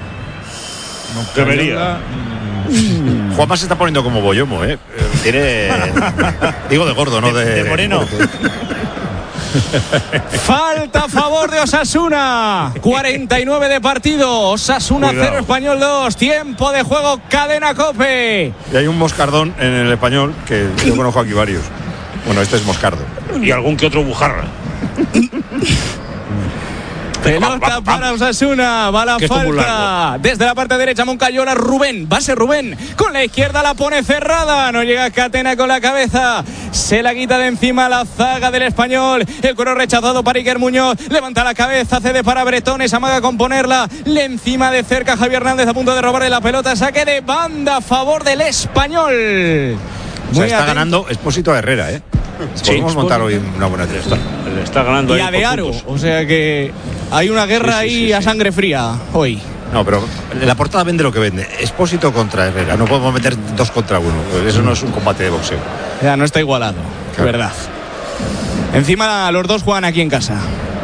Debería. Juanma se está poniendo como Boyomo, ¿eh? Tiene. Digo de gordo, no de. De moreno. Falta a favor de Osasuna. cuarenta y nueve de partido. Osasuna Cuidado. cero, Español dos. Tiempo de juego, cadena Cope. Y hay un moscardón en el español que yo conozco aquí varios. Bueno, este es moscardo. Y algún que otro bujarra. Pelota para Osasuna, va la Que esto es muy falta. Desde la parte derecha, Moncayola, Rubén, va a ser Rubén. Con la izquierda la pone cerrada. No llega Catena con la cabeza. Se la quita de encima la zaga del Español. El cuero rechazado para Iker Muñoz. Levanta la cabeza, cede para Bretones, amaga con ponerla. Le encima de cerca Javier Hernández a punto de robarle la pelota. Saque de banda a favor del Español. O sea, está ganando Expósito a Herrera, ¿eh? Podemos sí, montar hoy una buena tregua. Le está ganando y ahí a de por Aro, puntos. o sea que hay una guerra Sí, sí, ahí sí, a sí. sangre fría hoy. No, pero la portada vende lo que vende. Expósito contra Herrera. No podemos meter dos contra uno. Pues eso no es un combate de boxeo. Ya no está igualado, Claro. verdad. Encima los dos juegan aquí en casa.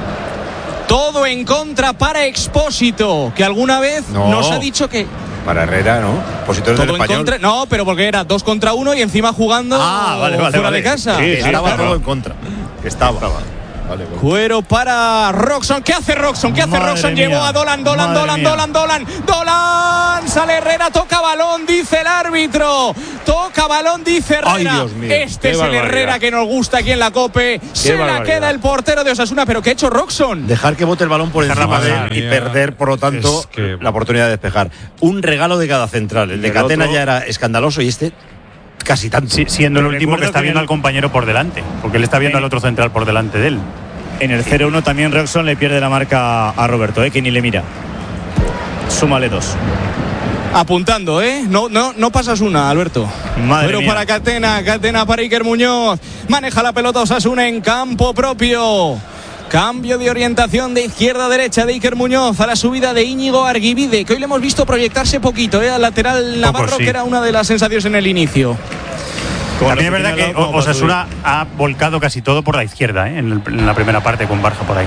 Todo en contra para Expósito, que alguna vez No. nos ha dicho que Para Herrera, ¿no? Expósito es del todo en Español. contra. No, pero porque era dos contra uno y encima jugando Ah, vale, vale. fuera vale. de casa. Sí, sí, estaba Claro. todo en contra. Que estaba. Vale, vale. Cuero para Roxon. ¿Qué hace Roxon? ¿Qué hace Madre Roxon? mía. Llevó a Dolan, Dolan, Madre Dolan, mía. Dolan, Dolan, Dolan. Sale Herrera, toca balón, dice el árbitro. Toca balón, dice Herrera. Ay, Dios mío, este qué es el barbaridad. Herrera que nos gusta aquí en la COPE. Se la barbaridad. queda el portero de Osasuna. ¿Pero qué ha hecho Roxon? Dejar que bote el balón por Dejarla encima de pasar. él y perder, por lo tanto, Es que- la oportunidad de despejar. Un regalo de cada central. El de El Catena otro- ya era escandaloso y este casi tanto. Sí, siendo el Te último recuerdo que está que viendo en- al compañero por delante, porque él está viendo en- al otro central por delante de él. En el cero uno también Roxon le pierde la marca a Roberto, ¿eh? Que ni le mira. Súmale dos. Apuntando, ¿eh? No, no, no pasas una, Alberto. Madre Pero mía. para Catena, Catena para Iker Muñoz. Maneja la pelota Osasuna en campo propio. Cambio de orientación de izquierda a derecha de Iker Muñoz a la subida de Íñigo Arguibide, que hoy le hemos visto proyectarse poquito, ¿eh? Al lateral Navarro, sí. que era una de las sensaciones en el inicio. También es verdad que O- Osasuna ha volcado casi todo por la izquierda, ¿eh? en, el- en la primera parte con Barja por ahí.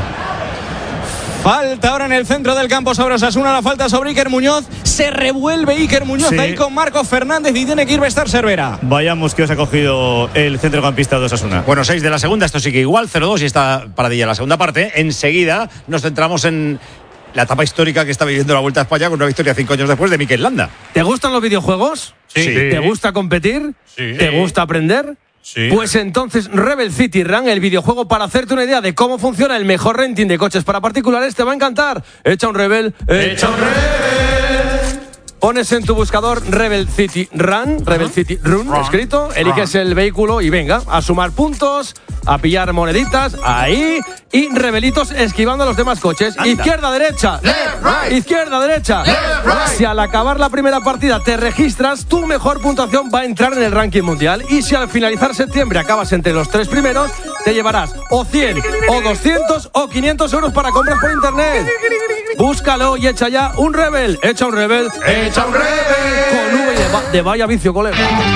Falta ahora en el centro del campo sobre Osasuna, la falta sobre Iker Muñoz. Se revuelve Iker Muñoz Sí. ahí con Marcos Fernández y tiene que ir Bestar Cervera. Vayamos que os ha cogido el centrocampista de Osasuna. Bueno, seis de la segunda, esto sigue igual, cero dos y está paradilla la segunda parte. Enseguida nos centramos en la etapa histórica que está viviendo la Vuelta a España con una victoria cinco años después de Mikel Landa. ¿Te gustan los videojuegos? Sí. ¿Te gusta competir? Sí. ¿Te gusta aprender? Sí. Pues entonces Rebel City Run, el videojuego para hacerte una idea de cómo funciona el mejor renting de coches para particulares, te va a encantar. Echa un Rebel, echa un Rebel. Pones en tu buscador Rebel City Run, Rebel City Run, escrito, eliges el vehículo y venga, a sumar puntos, a pillar moneditas, ahí, y rebelitos esquivando a los demás coches. Izquierda, derecha, izquierda, derecha. Si al acabar la primera partida te registras, tu mejor puntuación va a entrar en el ranking mundial. Y si al finalizar septiembre acabas entre los tres primeros, te llevarás o cien, o doscientos, o quinientos euros para compras por internet. Búscalo y echa ya un Rebel. Echa un Rebel. Echa un Rebel. Con V de, va- de vaya vicio, colega.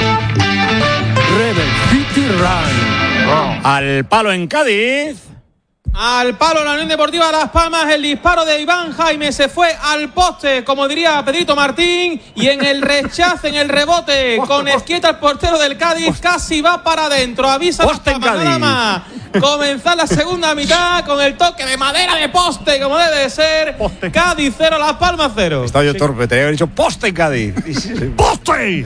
Rebel City Run. Al palo en Cádiz. Al palo la Unión Deportiva Las Palmas, el disparo de Iván Jaime se fue al poste, como diría Pedrito Martín, y en el rechace, en el rebote, con Esquieta el portero del Cádiz, casi va para adentro. Avisa Las Palmas, nada más. Comenzar la segunda mitad con el toque de madera de poste, como debe de ser. Cádiz cero, Las Palmas cero. Estaba yo torpe, te había dicho poste en Cádiz. ¡Poste!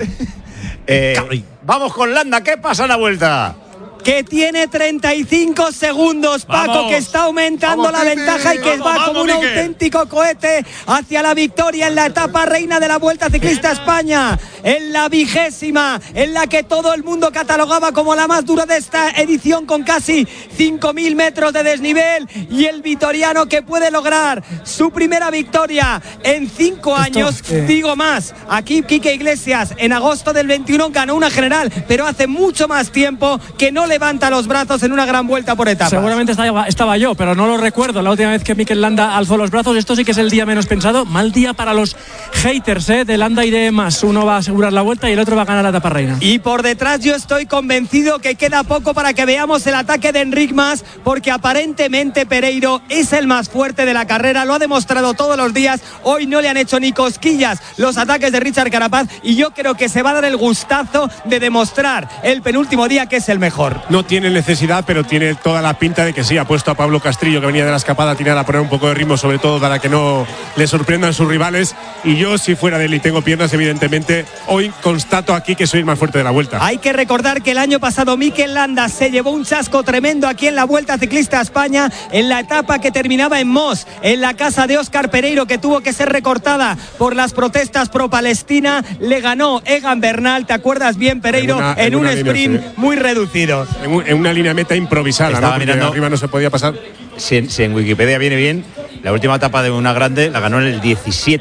Eh, vamos con Landa, ¿qué pasa en la vuelta? Que tiene treinta y cinco segundos, Paco, Vamos. que está aumentando Vamos, la Titi. ventaja y que Vamos, va vamos, como un Miquel. auténtico cohete hacia la victoria en la etapa reina de la Vuelta Ciclista España, en la vigésima, en la que todo el mundo catalogaba como la más dura de esta edición, con casi cinco mil metros de desnivel, y el vitoriano que puede lograr su primera victoria en cinco años. eh. Digo más, aquí Quique Iglesias en agosto del veintiuno ganó una general, pero hace mucho más tiempo que no levanta los brazos en una gran vuelta por etapas. Seguramente estaba, estaba yo, pero no lo recuerdo. La última vez que Mikel Landa alzó los brazos, esto sí que es el día menos pensado. Mal día para los haters, ¿eh? De Landa y de más. Uno va a asegurar la vuelta y el otro va a ganar la etapa reina. Y por detrás yo estoy convencido que queda poco para que veamos el ataque de Enric Mas, porque aparentemente Pereiro es el más fuerte de la carrera, lo ha demostrado todos los días. Hoy no le han hecho ni cosquillas los ataques de Richard Carapaz, y yo creo que se va a dar el gustazo de demostrar el penúltimo día que es el mejor. No tiene necesidad, pero tiene toda la pinta de que sí. Ha puesto a Pablo Castrillo, que venía de la escapada, a tirar a poner un poco de ritmo, sobre todo para que no le sorprendan sus rivales. Y yo, si fuera de él y tengo piernas, evidentemente, hoy constato aquí que soy el más fuerte de la vuelta. Hay que recordar que el año pasado Mikel Landa se llevó un chasco tremendo aquí en la Vuelta Ciclista España, en la etapa que terminaba en Mos, en la casa de Óscar Pereiro, que tuvo que ser recortada por las protestas pro-Palestina. Le ganó Egan Bernal, ¿te acuerdas bien, Pereiro? En una- en en un una línea, sprint sí. muy reducido. En, un- en una línea meta improvisada, Estaba ¿no? Porque mirando- arriba no se podía pasar. Si en, si en Wikipedia viene bien, la última etapa de una grande la ganó en el diecisiete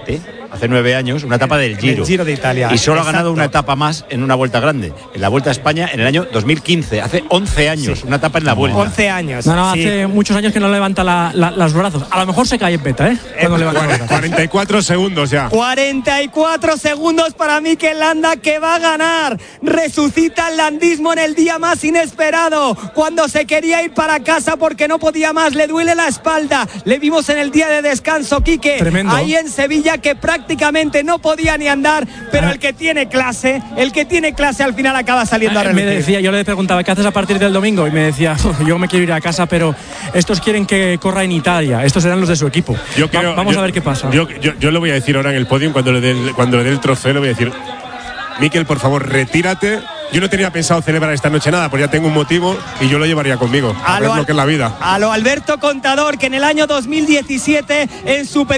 hace nueve años, una etapa del Giro. El Giro de Italia. Y solo Exacto. ha ganado una etapa más en una Vuelta Grande, en la Vuelta a España en el año dos mil quince, hace once años, sí. una etapa en la Vuelta. once años. No, no, sí. hace muchos años que no levanta la, la, los brazos. A lo mejor se cae en beta, ¿eh? Cuando eh levanta cuarenta, cuarenta y cuatro segundos ya. cuarenta y cuatro segundos para Mikel Landa, que va a ganar. Resucita el landismo en el día más inesperado, cuando se quería ir para casa porque no podía más, le duele la espalda. Le vimos en el día de descanso, Quique, Tremendo. ahí en Sevilla, que prácticamente no podía ni andar, pero Ah. el que tiene clase, el que tiene clase al final acaba saliendo a Me relucir. decía, yo le preguntaba, ¿qué haces a partir del domingo? Y me decía, yo me quiero ir a casa, pero estos quieren que corra en Italia. Estos serán los de su equipo. Yo Va- creo- vamos yo- a ver qué pasa. Yo, yo, yo le voy a decir ahora en el podium, cuando le dé el, cuando le dé el trofeo, le voy a decir: Mikel, por favor, retírate. Yo no tenía pensado celebrar esta noche nada, pues ya tengo un motivo y yo lo llevaría conmigo. A, A ver lo lo al- que es la vida. A lo Alberto Contador, que en el año dos mil diecisiete, en su